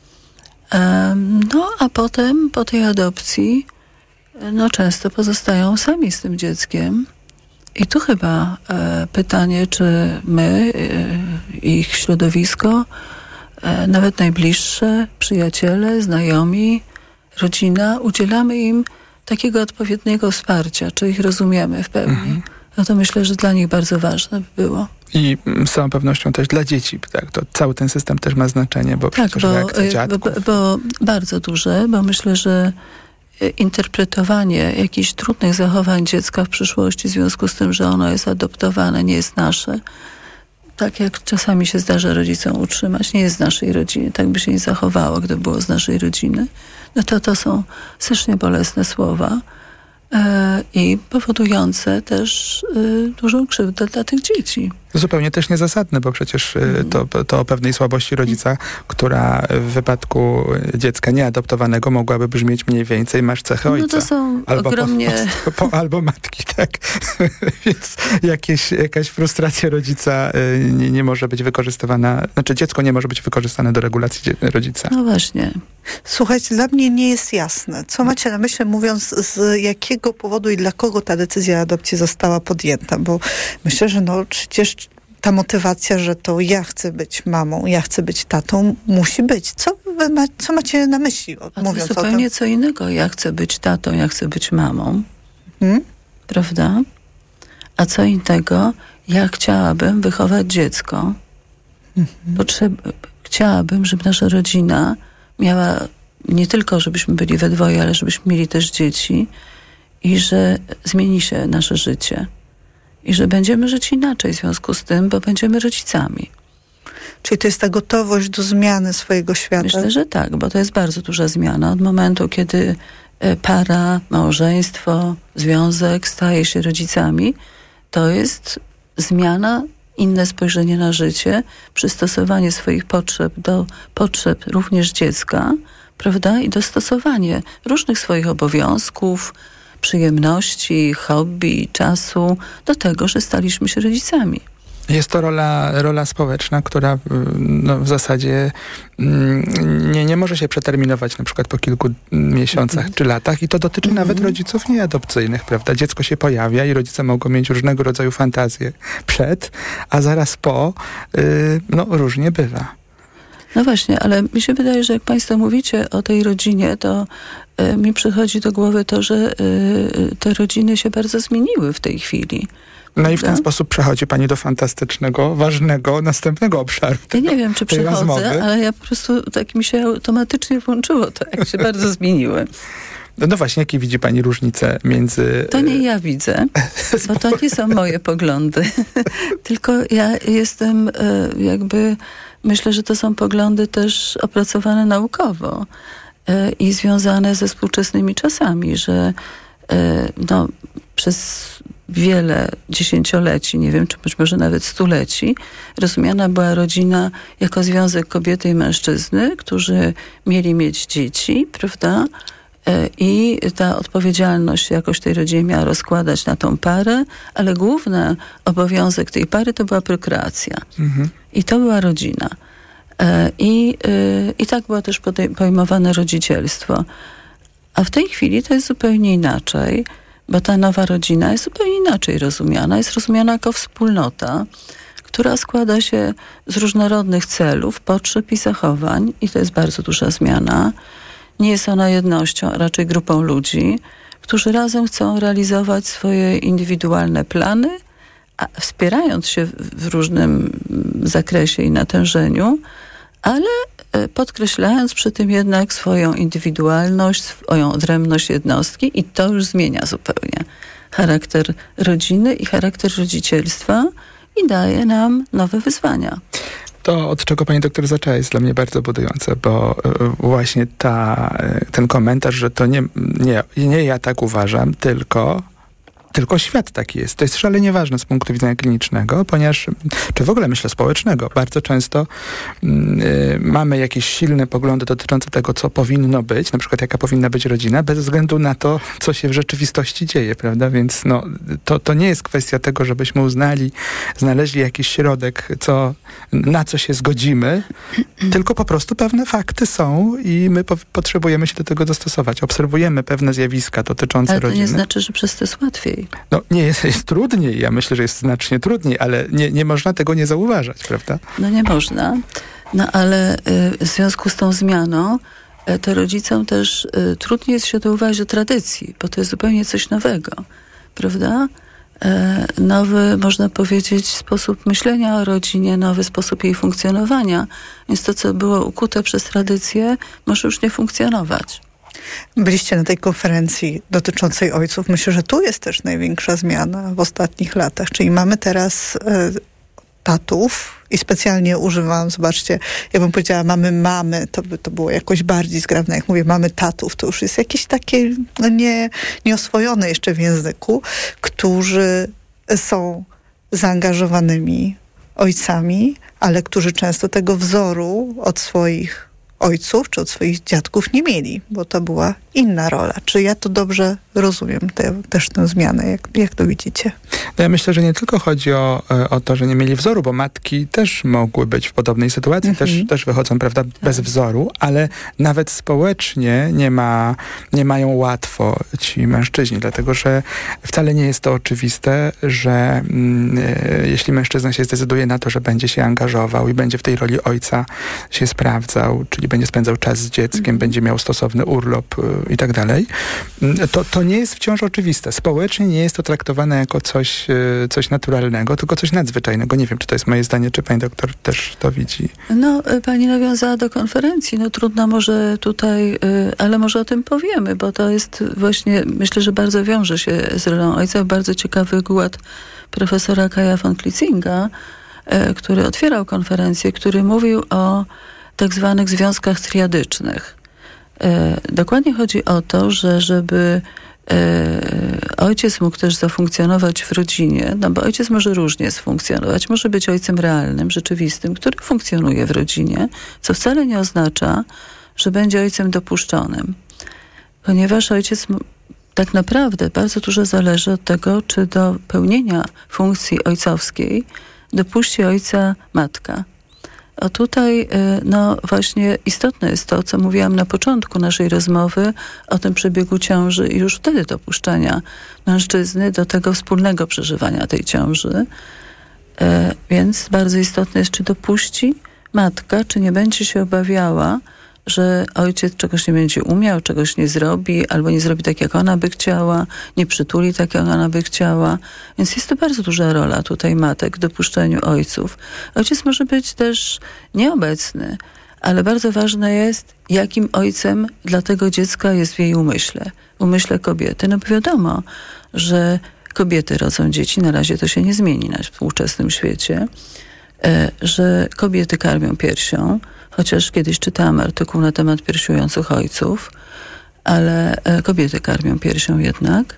A potem, po tej adopcji, często pozostają sami z tym dzieckiem. I tu chyba pytanie, czy my, ich środowisko, nawet najbliższe, przyjaciele, znajomi, rodzina, udzielamy im takiego odpowiedniego wsparcia, czy ich rozumiemy w pełni. No to myślę, że dla nich bardzo ważne by było. I z całą pewnością też dla dzieci, tak? To cały ten system też ma znaczenie, bo przecież reakcja dziadków... bo bardzo duże, bo myślę, że interpretowanie jakichś trudnych zachowań dziecka w przyszłości w związku z tym, że ono jest adoptowane, nie jest nasze, tak jak czasami się zdarza rodzicom utrzymać, nie jest z naszej rodziny, tak by się nie zachowało, gdyby było z naszej rodziny, no to są strasznie bolesne słowa i powodujące też dużą krzywdę dla tych dzieci. Zupełnie też niezasadne, bo przecież to o pewnej słabości rodzica, która w wypadku dziecka nieadoptowanego mogłaby brzmieć mniej więcej masz cechę ojca. No to są albo ogromnie... albo matki, tak. Więc jakaś frustracja rodzica nie może być wykorzystywana, znaczy dziecko nie może być wykorzystane do regulacji rodzica. No właśnie. Słuchajcie, dla mnie nie jest jasne, co macie na myśli, mówiąc z jakiego powodu i dla kogo ta decyzja adopcji została podjęta, bo myślę, że przecież ta motywacja, że to ja chcę być mamą, ja chcę być tatą, musi być. Co macie na myśli, mówiąc o tym? Zupełnie co innego. Ja chcę być tatą, ja chcę być mamą. Prawda? A co innego, ja chciałabym wychować dziecko. Chciałabym, żeby nasza rodzina miała nie tylko, żebyśmy byli we dwoje, ale żebyśmy mieli też dzieci i że zmieni się nasze życie. I że będziemy żyć inaczej w związku z tym, bo będziemy rodzicami. Czyli to jest ta gotowość do zmiany swojego świata? Myślę, że tak, bo to jest bardzo duża zmiana. Od momentu, kiedy para, małżeństwo, związek staje się rodzicami, to jest zmiana, inne spojrzenie na życie, przystosowanie swoich potrzeb do potrzeb również dziecka, prawda? I dostosowanie różnych swoich obowiązków, przyjemności, hobby, czasu do tego, że staliśmy się rodzicami. Jest to rola społeczna, która w zasadzie nie może się przeterminować na przykład po kilku miesiącach czy latach i to dotyczy nawet rodziców nieadopcyjnych, prawda? Dziecko się pojawia i rodzice mogą mieć różnego rodzaju fantazje przed, a zaraz po różnie bywa. No właśnie, ale mi się wydaje, że jak państwo mówicie o tej rodzinie, to mi przychodzi do głowy to, że te rodziny się bardzo zmieniły w tej chwili. No i w ten sposób przechodzi pani do fantastycznego, ważnego, następnego obszaru. Ja nie wiem, czy przechodzę, ale ja po prostu tak mi się automatycznie włączyło to, jak się bardzo zmieniły. No właśnie, jakie widzi pani różnice między... To nie ja widzę, bo to nie są moje poglądy. Tylko ja jestem myślę, że to są poglądy też opracowane naukowo i związane ze współczesnymi czasami, że przez wiele dziesięcioleci, nie wiem, czy być może nawet stuleci, rozumiana była rodzina jako związek kobiety i mężczyzny, którzy mieli mieć dzieci, prawda? I ta odpowiedzialność jakoś tej rodzinie miała rozkładać na tą parę, ale główny obowiązek tej pary to była prokreacja. I to była rodzina. I tak było też pojmowane rodzicielstwo. A w tej chwili to jest zupełnie inaczej, bo ta nowa rodzina jest zupełnie inaczej rozumiana. Jest rozumiana jako wspólnota, która składa się z różnorodnych celów, potrzeb i zachowań. I to jest bardzo duża zmiana. Nie jest ona jednością, a raczej grupą ludzi, którzy razem chcą realizować swoje indywidualne plany, a wspierając się w różnym zakresie i natężeniu, ale podkreślając przy tym jednak swoją indywidualność, swoją odrębność jednostki i to już zmienia zupełnie charakter rodziny i charakter rodzicielstwa i daje nam nowe wyzwania. To, od czego pani doktor zaczęła, jest dla mnie bardzo budujące, bo właśnie ten komentarz, że to nie ja tak uważam, tylko świat taki jest. To jest szalenie ważne z punktu widzenia klinicznego, ponieważ, czy w ogóle myślę społecznego, bardzo często mamy jakieś silne poglądy dotyczące tego, co powinno być, na przykład jaka powinna być rodzina, bez względu na to, co się w rzeczywistości dzieje, prawda? Więc to nie jest kwestia tego, żebyśmy znaleźli jakiś środek, na co się zgodzimy, tylko po prostu pewne fakty są i my potrzebujemy się do tego dostosować. Obserwujemy pewne zjawiska dotyczące rodziny. Ale to nie znaczy, że przez to jest łatwiej. Nie jest trudniej. Ja myślę, że jest znacznie trudniej, ale nie można tego nie zauważać, prawda? No nie można. No ale w związku z tą zmianą to rodzicom też trudniej jest się douważać do tradycji, bo to jest zupełnie coś nowego, prawda? Nowy, można powiedzieć, sposób myślenia o rodzinie, nowy sposób jej funkcjonowania. Więc to, co było ukute przez tradycję, może już nie funkcjonować. Byliście na tej konferencji dotyczącej ojców. Myślę, że tu jest też największa zmiana w ostatnich latach. Czyli mamy teraz tatów i specjalnie używam, zobaczcie, ja bym powiedziała mamy, to było jakoś bardziej zgrabne. Jak mówię mamy tatów, to już jest jakieś takie nieoswojone jeszcze w języku, którzy są zaangażowanymi ojcami, ale którzy często tego wzoru od swoich ojców czy od swoich dziadków nie mieli, bo to była inna rola. Czy ja to dobrze rozumiem, też tę zmianę? Jak to widzicie? No ja myślę, że nie tylko chodzi o to, że nie mieli wzoru, bo matki też mogły być w podobnej sytuacji, też wychodzą, prawda, bez wzoru, ale nawet społecznie nie mają łatwo ci mężczyźni, dlatego że wcale nie jest to oczywiste, że jeśli mężczyzna się zdecyduje na to, że będzie się angażował i będzie w tej roli ojca się sprawdzał, czyli będzie spędzał czas z dzieckiem, będzie miał stosowny urlop i tak dalej, to nie jest wciąż oczywiste. Społecznie nie jest to traktowane jako coś naturalnego, tylko coś nadzwyczajnego. Nie wiem, czy to jest moje zdanie, czy pani doktor też to widzi. No, pani nawiązała do konferencji. No trudno może tutaj, ale może o tym powiemy, bo to jest właśnie, myślę, że bardzo wiąże się z rolą ojca. Bardzo ciekawy wykład profesora Kaja von Klitzinga, który otwierał konferencję, który mówił o tak zwanych związkach triadycznych. Dokładnie chodzi o to, że żeby ojciec mógł też zafunkcjonować w rodzinie, no bo ojciec może różnie sfunkcjonować. Może być ojcem realnym, rzeczywistym, który funkcjonuje w rodzinie, co wcale nie oznacza, że będzie ojcem dopuszczonym. Ponieważ ojciec tak naprawdę bardzo dużo zależy od tego, czy do pełnienia funkcji ojcowskiej dopuści ojca matka. A tutaj, no właśnie istotne jest to, co mówiłam na początku naszej rozmowy o tym przebiegu ciąży i już wtedy dopuszczania mężczyzny do tego wspólnego przeżywania tej ciąży. Więc bardzo istotne jest, czy dopuści matka, czy nie będzie się obawiała, że ojciec czegoś nie będzie umiał, czegoś nie zrobi, albo nie zrobi tak, jak ona by chciała, nie przytuli tak, jak ona by chciała. Więc jest to bardzo duża rola tutaj matek w dopuszczeniu ojców. Ojciec może być też nieobecny, ale bardzo ważne jest, jakim ojcem dla tego dziecka jest w jej umyśle, w umyśle kobiety. No bo wiadomo, że kobiety rodzą dzieci, na razie to się nie zmieni na współczesnym świecie, że kobiety karmią piersią, chociaż kiedyś czytałam artykuł na temat piersiujących ale kobiety karmią piersią jednak.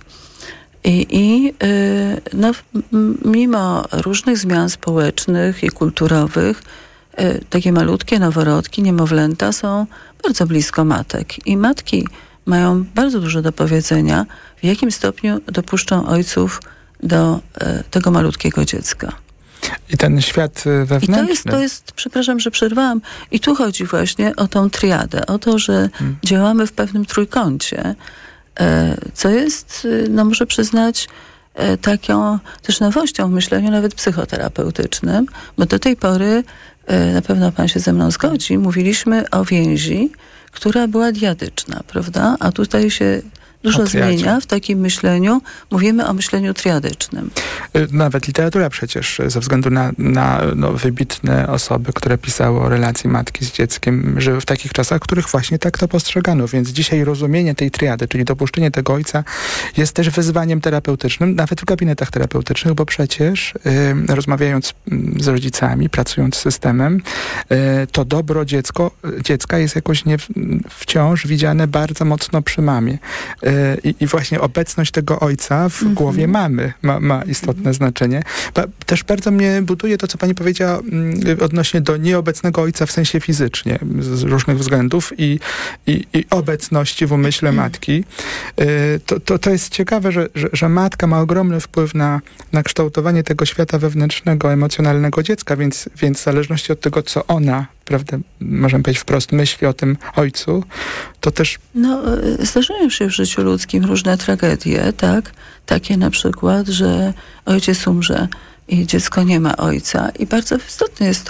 No, mimo różnych zmian społecznych i kulturowych, takie malutkie noworodki, niemowlęta są bardzo blisko matek. I matki mają bardzo dużo do powiedzenia, w jakim stopniu dopuszczą ojców do tego malutkiego dziecka. I ten świat wewnętrzny. I to jest, przepraszam, że przerwałam, i tu chodzi właśnie o tą triadę, o to, że działamy w pewnym trójkącie, co jest, no muszę przyznać, taką też nowością w myśleniu nawet psychoterapeutycznym, bo do tej pory, na pewno pan się ze mną zgodzi, mówiliśmy o więzi, która była diadyczna, prawda? A tutaj się dużo zmienia w takim myśleniu. Mówimy o myśleniu triadycznym. Nawet literatura przecież, ze względu na wybitne osoby, które pisały o relacji matki z dzieckiem, żyły w takich czasach, w których właśnie tak to postrzegano. Więc dzisiaj rozumienie tej triady, czyli dopuszczenie tego ojca, jest też wyzwaniem terapeutycznym, nawet w gabinetach terapeutycznych, bo przecież rozmawiając z rodzicami, pracując z systemem, to dobro dziecka jest jakoś wciąż widziane bardzo mocno przy mamie. I właśnie obecność tego ojca w głowie mamy ma istotne znaczenie. Też bardzo mnie buduje to, co pani powiedziała odnośnie do nieobecnego ojca w sensie fizycznie, z różnych względów i obecności w umyśle matki. To jest ciekawe, że matka ma ogromny wpływ na kształtowanie tego świata wewnętrznego, emocjonalnego dziecka, więc w zależności od tego, co ona, prawda, możemy powiedzieć wprost, myśli o tym ojcu, to też... No, zdarzają się w życiu ludzkim różne tragedie, tak? Takie na przykład, że ojciec umrze i dziecko nie ma ojca. I bardzo istotne jest to,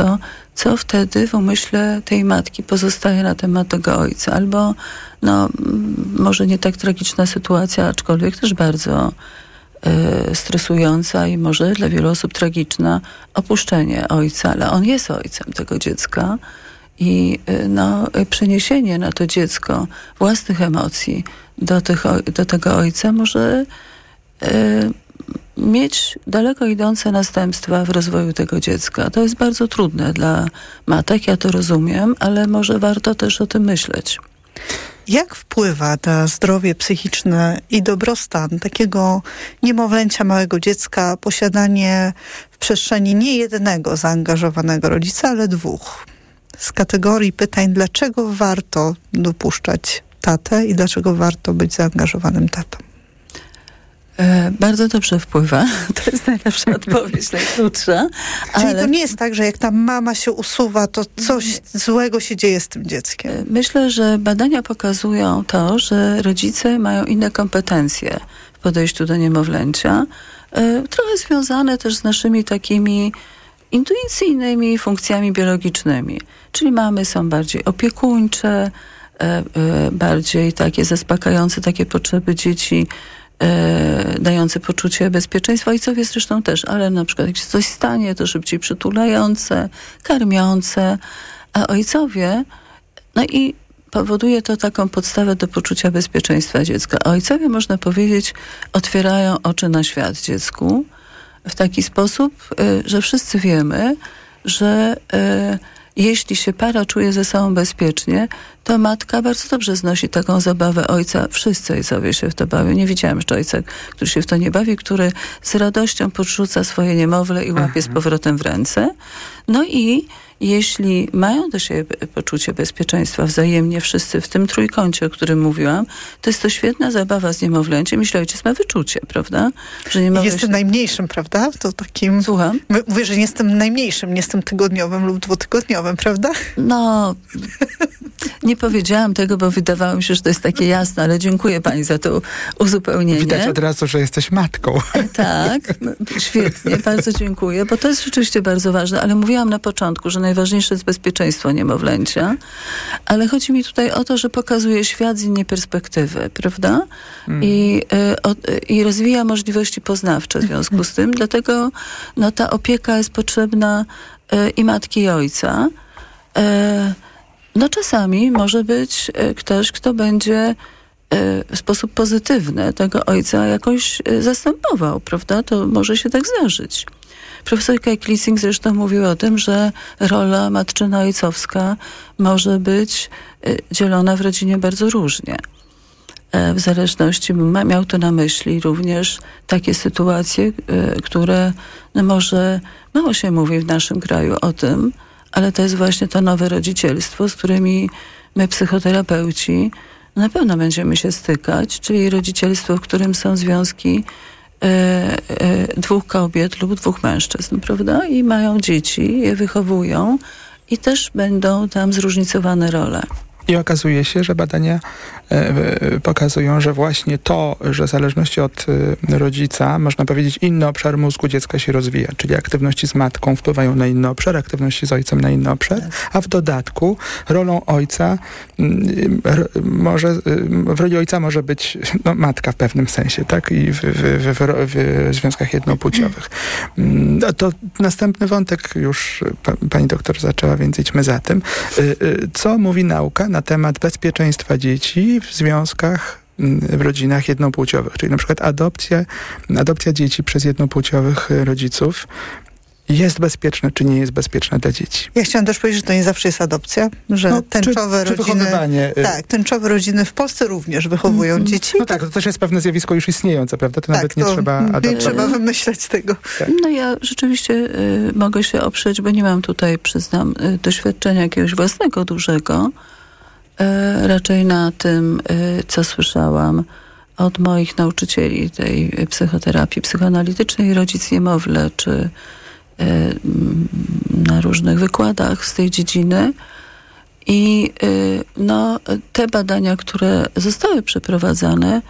co wtedy w umyśle tej matki pozostaje na temat tego ojca. Albo, może nie tak tragiczna sytuacja, aczkolwiek też bardzo stresująca i może dla wielu osób tragiczna, opuszczenie ojca, ale on jest ojcem tego dziecka i przeniesienie na to dziecko własnych emocji do tego ojca może mieć daleko idące następstwa w rozwoju tego dziecka. To jest bardzo trudne dla matek, ja to rozumiem, ale może warto też o tym myśleć. Jak wpływa na zdrowie psychiczne i dobrostan takiego niemowlęcia, małego dziecka, posiadanie w przestrzeni nie jednego zaangażowanego rodzica, ale dwóch? Z kategorii pytań, dlaczego warto dopuszczać tatę i dlaczego warto być zaangażowanym tatą? Bardzo dobrze wpływa. To jest najlepsza odpowiedź, najkrótsza. Czyli to nie jest tak, że jak ta mama się usuwa, to coś złego się dzieje z tym dzieckiem? Myślę, że badania pokazują to, że rodzice mają inne kompetencje w podejściu do niemowlęcia. Trochę związane też z naszymi takimi intuicyjnymi funkcjami biologicznymi. Czyli mamy są bardziej opiekuńcze, bardziej takie zaspokajające takie potrzeby dzieci, dające poczucie bezpieczeństwa. Ojcowie zresztą też, ale na przykład jak się coś stanie, to szybciej przytulające, karmiące, a ojcowie, i powoduje to taką podstawę do poczucia bezpieczeństwa dziecka. A ojcowie, można powiedzieć, otwierają oczy na świat dziecku w taki sposób, że wszyscy wiemy, że jeśli się para czuje ze sobą bezpiecznie, to matka bardzo dobrze znosi taką zabawę ojca. Wszyscy ojcowie się w to bawią. Nie widziałam jeszcze ojca, który się w to nie bawi, który z radością podrzuca swoje niemowlę i łapie z powrotem w ręce. I jeśli mają do siebie poczucie bezpieczeństwa wzajemnie wszyscy w tym trójkącie, o którym mówiłam, to jest to świetna zabawa z niemowlęciem. Myślę, ojciec ma wyczucie, prawda? Że Jestem najmniejszym, prawda? To takim... Słucham? Mówię, że nie jestem najmniejszym, nie jestem tygodniowym lub dwutygodniowym, prawda? Nie powiedziałam tego, bo wydawało mi się, że to jest takie jasne, ale dziękuję pani za to uzupełnienie. Widać od razu, że jesteś matką. Tak, świetnie, bardzo dziękuję, bo to jest rzeczywiście bardzo ważne, ale mówiłam na początku, że najważniejsze jest bezpieczeństwo niemowlęcia, ale chodzi mi tutaj o to, że pokazuje świat z innej perspektywy, prawda? I rozwija możliwości poznawcze w związku z tym, dlatego ta opieka jest potrzebna i matki, i ojca. Czasami może być ktoś, kto będzie w sposób pozytywny tego ojca jakoś zastępował, prawda? To może się tak zdarzyć. Profesor Kai Klising zresztą mówił o tym, że rola matczyno-ojcowska może być dzielona w rodzinie bardzo różnie. W zależności, miał to na myśli również takie sytuacje, które może mało się mówi w naszym kraju o tym, ale to jest właśnie to nowe rodzicielstwo, z którymi my, psychoterapeuci, na pewno będziemy się stykać, czyli rodzicielstwo, w którym są związki dwóch kobiet lub dwóch mężczyzn, prawda? I mają dzieci, je wychowują i też będą tam zróżnicowane role. I okazuje się, że badania pokazują, że właśnie to, że w zależności od rodzica, można powiedzieć, inny obszar mózgu dziecka się rozwija, czyli aktywności z matką wpływają na inny obszar, aktywności z ojcem na inny obszar, a w dodatku rolą ojca w roli ojca może być matka w pewnym sensie, tak? I w związkach jednopłciowych. To następny wątek już pani doktor zaczęła, więc idźmy za tym. Co mówi nauka na temat bezpieczeństwa dzieci w związkach, w rodzinach jednopłciowych, czyli na przykład adopcja dzieci przez jednopłciowych rodziców jest bezpieczna, czy nie jest bezpieczna dla dzieci? Ja chciałam też powiedzieć, że to nie zawsze jest adopcja, że tęczowe rodziny... Tak, tęczowe rodziny w Polsce również wychowują dzieci. No tak, to też jest pewne zjawisko już istniejące, prawda? To nawet nie trzeba adoptować. Nie trzeba wymyślać tego. Tak. Ja rzeczywiście mogę się oprzeć, bo nie mam tutaj, przyznam, doświadczenia jakiegoś własnego dużego, raczej na tym, co słyszałam od moich nauczycieli tej psychoterapii psychoanalitycznej, rodzic niemowlę, czy na różnych wykładach z tej dziedziny. I te badania, które zostały przeprowadzane,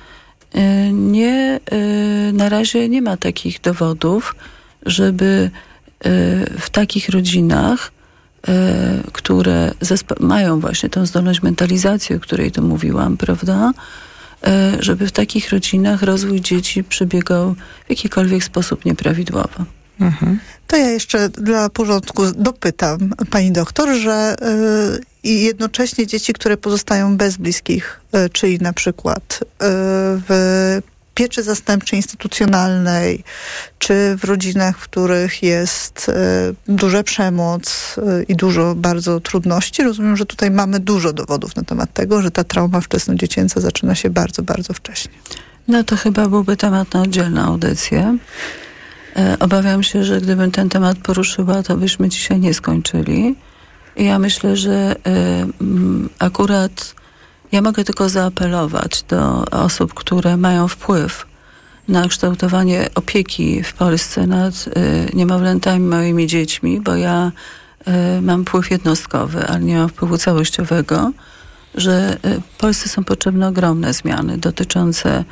na razie nie ma takich dowodów, żeby w takich rodzinach które mają właśnie tą zdolność mentalizacji, o której tu mówiłam, prawda? Żeby w takich rodzinach rozwój dzieci przebiegał w jakikolwiek sposób nieprawidłowo. To ja jeszcze dla porządku dopytam pani doktor, że i jednocześnie dzieci, które pozostają bez bliskich, czyli na przykład w pieczy zastępczej instytucjonalnej, czy w rodzinach, w których jest duża przemoc i dużo bardzo trudności. Rozumiem, że tutaj mamy dużo dowodów na temat tego, że ta trauma wczesnodziecięca zaczyna się bardzo, bardzo wcześnie. No to chyba byłby temat na oddzielną audycję. Obawiam się, że gdybym ten temat poruszyła, to byśmy dzisiaj nie skończyli. I ja myślę, że akurat ja mogę tylko zaapelować do osób, które mają wpływ na kształtowanie opieki w Polsce nad niemowlętami, małymi dziećmi, bo ja mam wpływ jednostkowy, ale nie mam wpływu całościowego, że w Polsce są potrzebne ogromne zmiany dotyczące,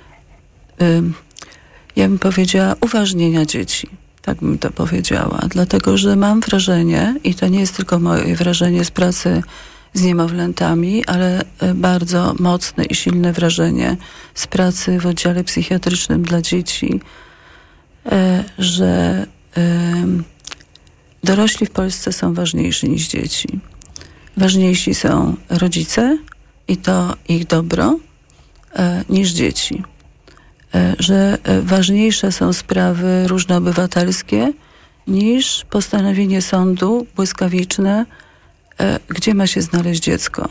ja bym powiedziała, uważnienia dzieci. Tak bym to powiedziała. Dlatego, że mam wrażenie, i to nie jest tylko moje wrażenie z pracy z niemowlętami, ale bardzo mocne i silne wrażenie z pracy w oddziale psychiatrycznym dla dzieci, że dorośli w Polsce są ważniejsi niż dzieci. Ważniejsi są rodzice i to ich dobro niż dzieci. Że ważniejsze są sprawy różnoobywatelskie niż postanowienie sądu błyskawiczne, gdzie ma się znaleźć dziecko.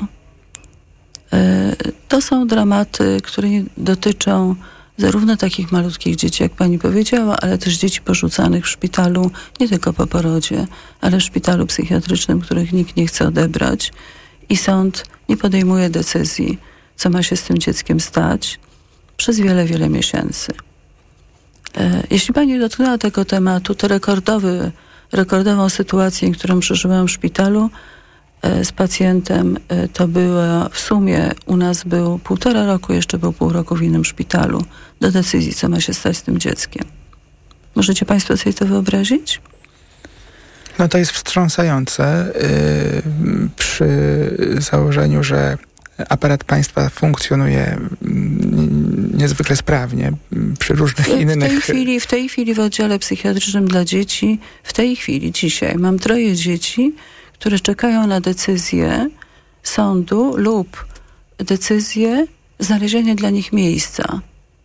To są dramaty, które dotyczą zarówno takich malutkich dzieci, jak pani powiedziała, ale też dzieci porzucanych w szpitalu, nie tylko po porodzie, ale w szpitalu psychiatrycznym, których nikt nie chce odebrać i sąd nie podejmuje decyzji, co ma się z tym dzieckiem stać przez wiele, wiele miesięcy. Jeśli pani dotknęła tego tematu, to rekordową sytuację, którą przeżyłam w szpitalu z pacjentem, to była w sumie, u nas był 1,5 roku, jeszcze był pół roku w innym szpitalu, do decyzji, co ma się stać z tym dzieckiem. Możecie państwo sobie to wyobrazić? No to jest wstrząsające przy założeniu, że aparat państwa funkcjonuje niezwykle sprawnie przy różnych innych... W tej chwili w oddziale psychiatrycznym dla dzieci, dzisiaj mam 3 dzieci, które czekają na decyzję sądu lub decyzję znalezienia dla nich miejsca.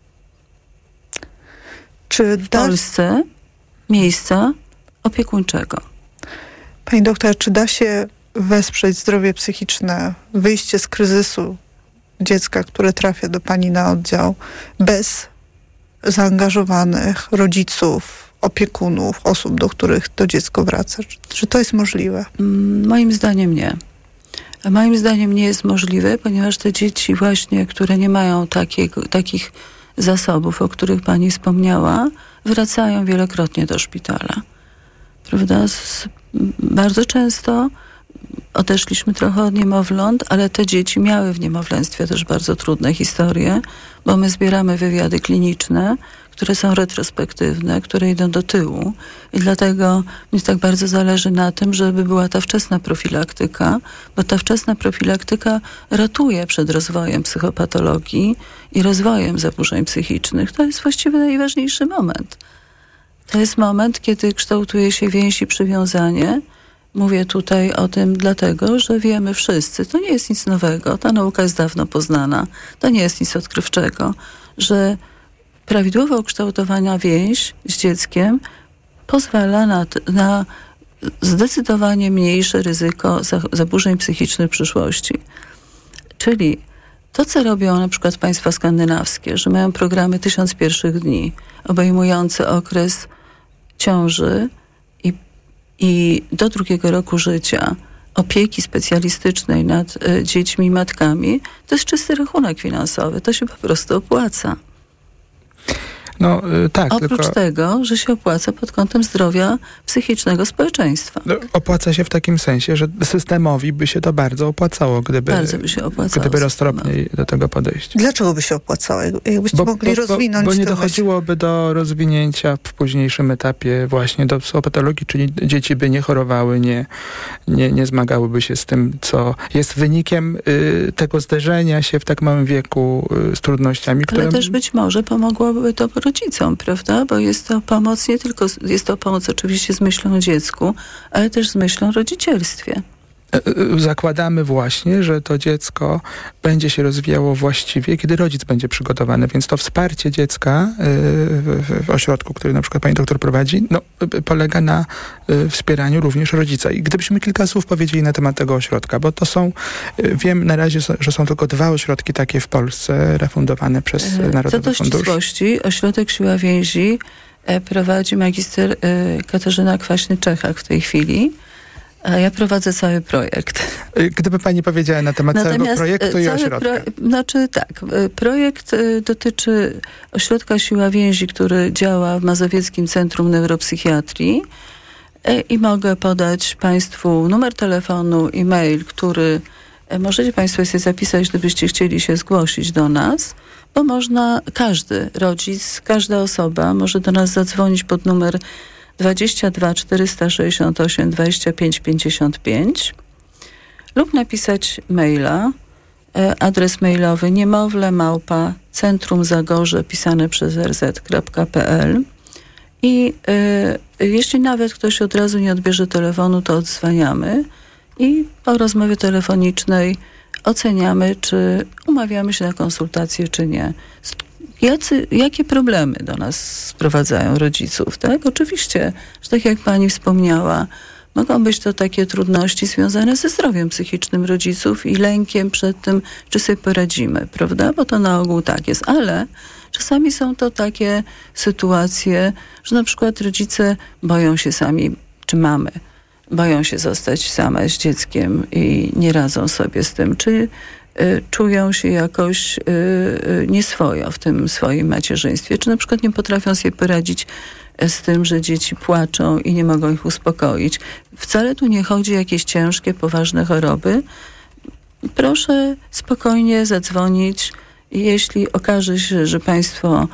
Czy w Polsce miejsca opiekuńczego. Pani doktor, czy da się wesprzeć zdrowie psychiczne, wyjście z kryzysu dziecka, które trafia do pani na oddział, bez zaangażowanych rodziców, opiekunów, osób, do których to dziecko wraca? Czy to jest możliwe? Moim zdaniem nie. Moim zdaniem nie jest możliwe, ponieważ te dzieci właśnie, które nie mają takich zasobów, o których pani wspomniała, wracają wielokrotnie do szpitala. Prawda? Bardzo często odeszliśmy trochę od niemowląt, ale te dzieci miały w niemowlęctwie też bardzo trudne historie, bo my zbieramy wywiady kliniczne, które są retrospektywne, które idą do tyłu i dlatego mi tak bardzo zależy na tym, żeby była ta wczesna profilaktyka, bo ta wczesna profilaktyka ratuje przed rozwojem psychopatologii i rozwojem zaburzeń psychicznych. To jest właściwie najważniejszy moment. To jest moment, kiedy kształtuje się więź i przywiązanie. Mówię tutaj o tym dlatego, że wiemy wszyscy, to nie jest nic nowego, ta nauka jest dawno poznana, to nie jest nic odkrywczego, że prawidłowo ukształtowana więź z dzieckiem pozwala na zdecydowanie mniejsze ryzyko zaburzeń psychicznych w przyszłości. Czyli to, co robią na przykład państwa skandynawskie, że mają programy 1000 pierwszych dni, obejmujące okres ciąży i do 2 roku życia opieki specjalistycznej nad dziećmi i matkami, to jest czysty rachunek finansowy. To się po prostu opłaca. No tak, Oprócz tego, że się opłaca pod kątem zdrowia psychicznego społeczeństwa. Opłaca się w takim sensie, że systemowi by się to bardzo opłacało, Bardzo by się opłacało gdyby roztropniej do tego podejść. Dlaczego by się opłacało? Jakbyście mogli rozwinąć bo nie tę dochodziłoby do rozwinięcia w późniejszym etapie właśnie do psychopatologii, czyli dzieci by nie chorowały, nie zmagałyby się z tym, co jest wynikiem tego zderzenia się w tak małym wieku z trudnościami, które... Ale też być może pomogłoby to rodzicom, prawda? Bo jest to pomoc nie tylko, jest to pomoc oczywiście z myślą o dziecku, ale też z myślą o rodzicielstwie. Zakładamy właśnie, że to dziecko będzie się rozwijało właściwie, kiedy rodzic będzie przygotowany, więc to wsparcie dziecka w ośrodku, który na przykład pani doktor prowadzi, polega na wspieraniu również rodzica. I gdybyśmy kilka słów powiedzieli na temat tego ośrodka, bo to są, wiem na razie, że są tylko 2 ośrodki takie w Polsce refundowane przez Narodowy Fundusz. Co do ścisłości, ośrodek Siła Więzi prowadzi magister Katarzyna Kwaśny-Czechak w tej chwili. A ja prowadzę cały projekt. Gdyby pani powiedziała na temat całego projektu i ośrodka. Projekt dotyczy ośrodka Siła Więzi, który działa w Mazowieckim Centrum Neuropsychiatrii i mogę podać państwu numer telefonu i mail, który możecie państwo sobie zapisać, gdybyście chcieli się zgłosić do nas, bo można, każdy rodzic, każda osoba może do nas zadzwonić pod numer 22 468 25 55 lub napisać maila, adres mailowy niemowle@centrumzagorze pisane przez rz.pl i jeśli nawet ktoś od razu nie odbierze telefonu, to odzwaniamy i po rozmowie telefonicznej oceniamy, czy umawiamy się na konsultację, czy nie. Jakie problemy do nas sprowadzają rodziców, tak? Oczywiście, że tak jak pani wspomniała, mogą być to takie trudności związane ze zdrowiem psychicznym rodziców i lękiem przed tym, czy sobie poradzimy, prawda? Bo to na ogół tak jest, ale czasami są to takie sytuacje, że na przykład rodzice boją się sami, czy mamy, boją się zostać same z dzieckiem i nie radzą sobie z tym, czy czują się jakoś nieswojo w tym swoim macierzyństwie, czy na przykład nie potrafią sobie poradzić z tym, że dzieci płaczą i nie mogą ich uspokoić. Wcale tu nie chodzi o jakieś ciężkie, poważne choroby. Proszę spokojnie zadzwonić. Jeśli okaże się, że państwo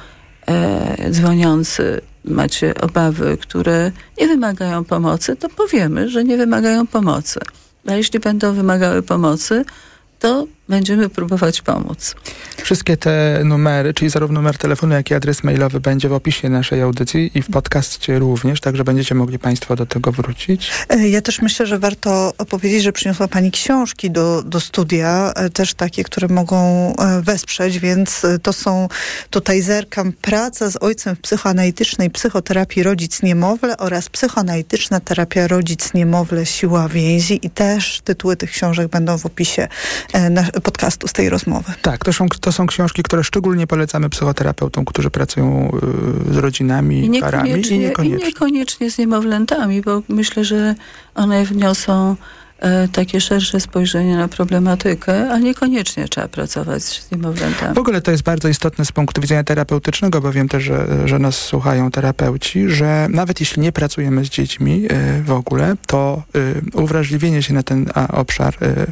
dzwoniący macie obawy, które nie wymagają pomocy, to powiemy, że nie wymagają pomocy. A jeśli będą wymagały pomocy, to będziemy próbować pomóc. Wszystkie te numery, czyli zarówno numer telefonu, jak i adres mailowy będzie w opisie naszej audycji i w podcaście również, także będziecie mogli państwo do tego wrócić. Ja też myślę, że warto powiedzieć, że przyniosła pani książki do studia, też takie, które mogą wesprzeć, więc to są, tutaj zerkam, Praca z ojcem w psychoanalitycznej psychoterapii rodzic-niemowlę oraz Psychoanalityczna terapia rodzic-niemowlę Siła Więzi i też tytuły tych książek będą w opisie podcastu z tej rozmowy. Tak, to są książki, które szczególnie polecamy psychoterapeutom, którzy pracują z rodzinami, parami i niekoniecznie z niemowlętami, bo myślę, że one wniosą takie szersze spojrzenie na problematykę, a niekoniecznie trzeba pracować z niemowlętami. W ogóle to jest bardzo istotne z punktu widzenia terapeutycznego, bo wiem też, że nas słuchają terapeuci, że nawet jeśli nie pracujemy z dziećmi w ogóle, to uwrażliwienie się na ten obszar,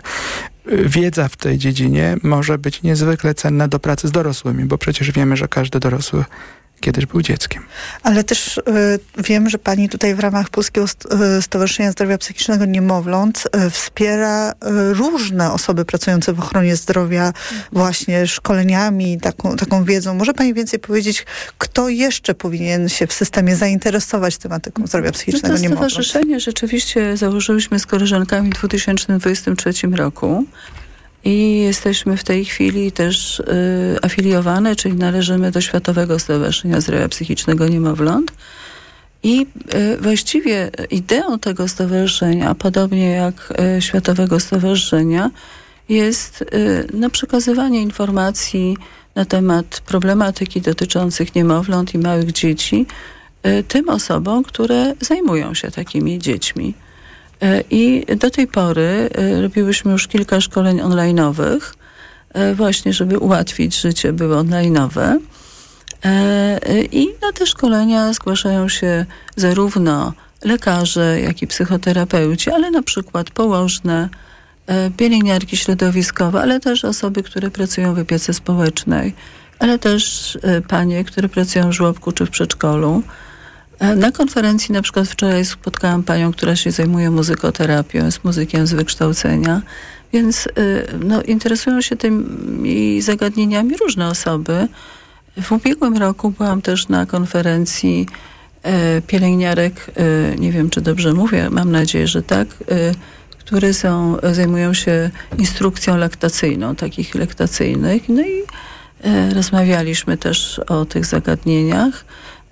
wiedza w tej dziedzinie może być niezwykle cenna do pracy z dorosłymi, bo przecież wiemy, że każdy dorosły kiedyś był dzieckiem. Ale też wiem, że pani tutaj w ramach Polskiego Stowarzyszenia Zdrowia Psychicznego Niemowląt wspiera różne osoby pracujące w ochronie zdrowia właśnie szkoleniami, taką wiedzą. Może pani więcej powiedzieć, kto jeszcze powinien się w systemie zainteresować tematyką zdrowia psychicznego niemowląt? Stowarzyszenie rzeczywiście założyliśmy z koleżankami w 2023 roku. I jesteśmy w tej chwili też afiliowane, czyli należymy do Światowego Stowarzyszenia Zdrowia Psychicznego Niemowląt. I właściwie ideą tego stowarzyszenia, podobnie jak Światowego Stowarzyszenia, jest przekazywanie informacji na temat problematyki dotyczących niemowląt i małych dzieci tym osobom, które zajmują się takimi dziećmi. I do tej pory robiłyśmy już kilka szkoleń online'owych, właśnie żeby ułatwić życie, były online'owe. I na te szkolenia zgłaszają się zarówno lekarze, jak i psychoterapeuci, ale na przykład położne, pielęgniarki środowiskowe, ale też osoby, które pracują w opiece społecznej, ale też panie, które pracują w żłobku czy w przedszkolu. Na konferencji na przykład wczoraj spotkałam panią, która się zajmuje muzykoterapią, jest muzykiem z wykształcenia, więc interesują się tymi zagadnieniami różne osoby. W ubiegłym roku byłam też na konferencji pielęgniarek, nie wiem czy dobrze mówię, mam nadzieję, że tak, które zajmują się instrukcją laktacyjną, takich laktacyjnych. No i rozmawialiśmy też o tych zagadnieniach.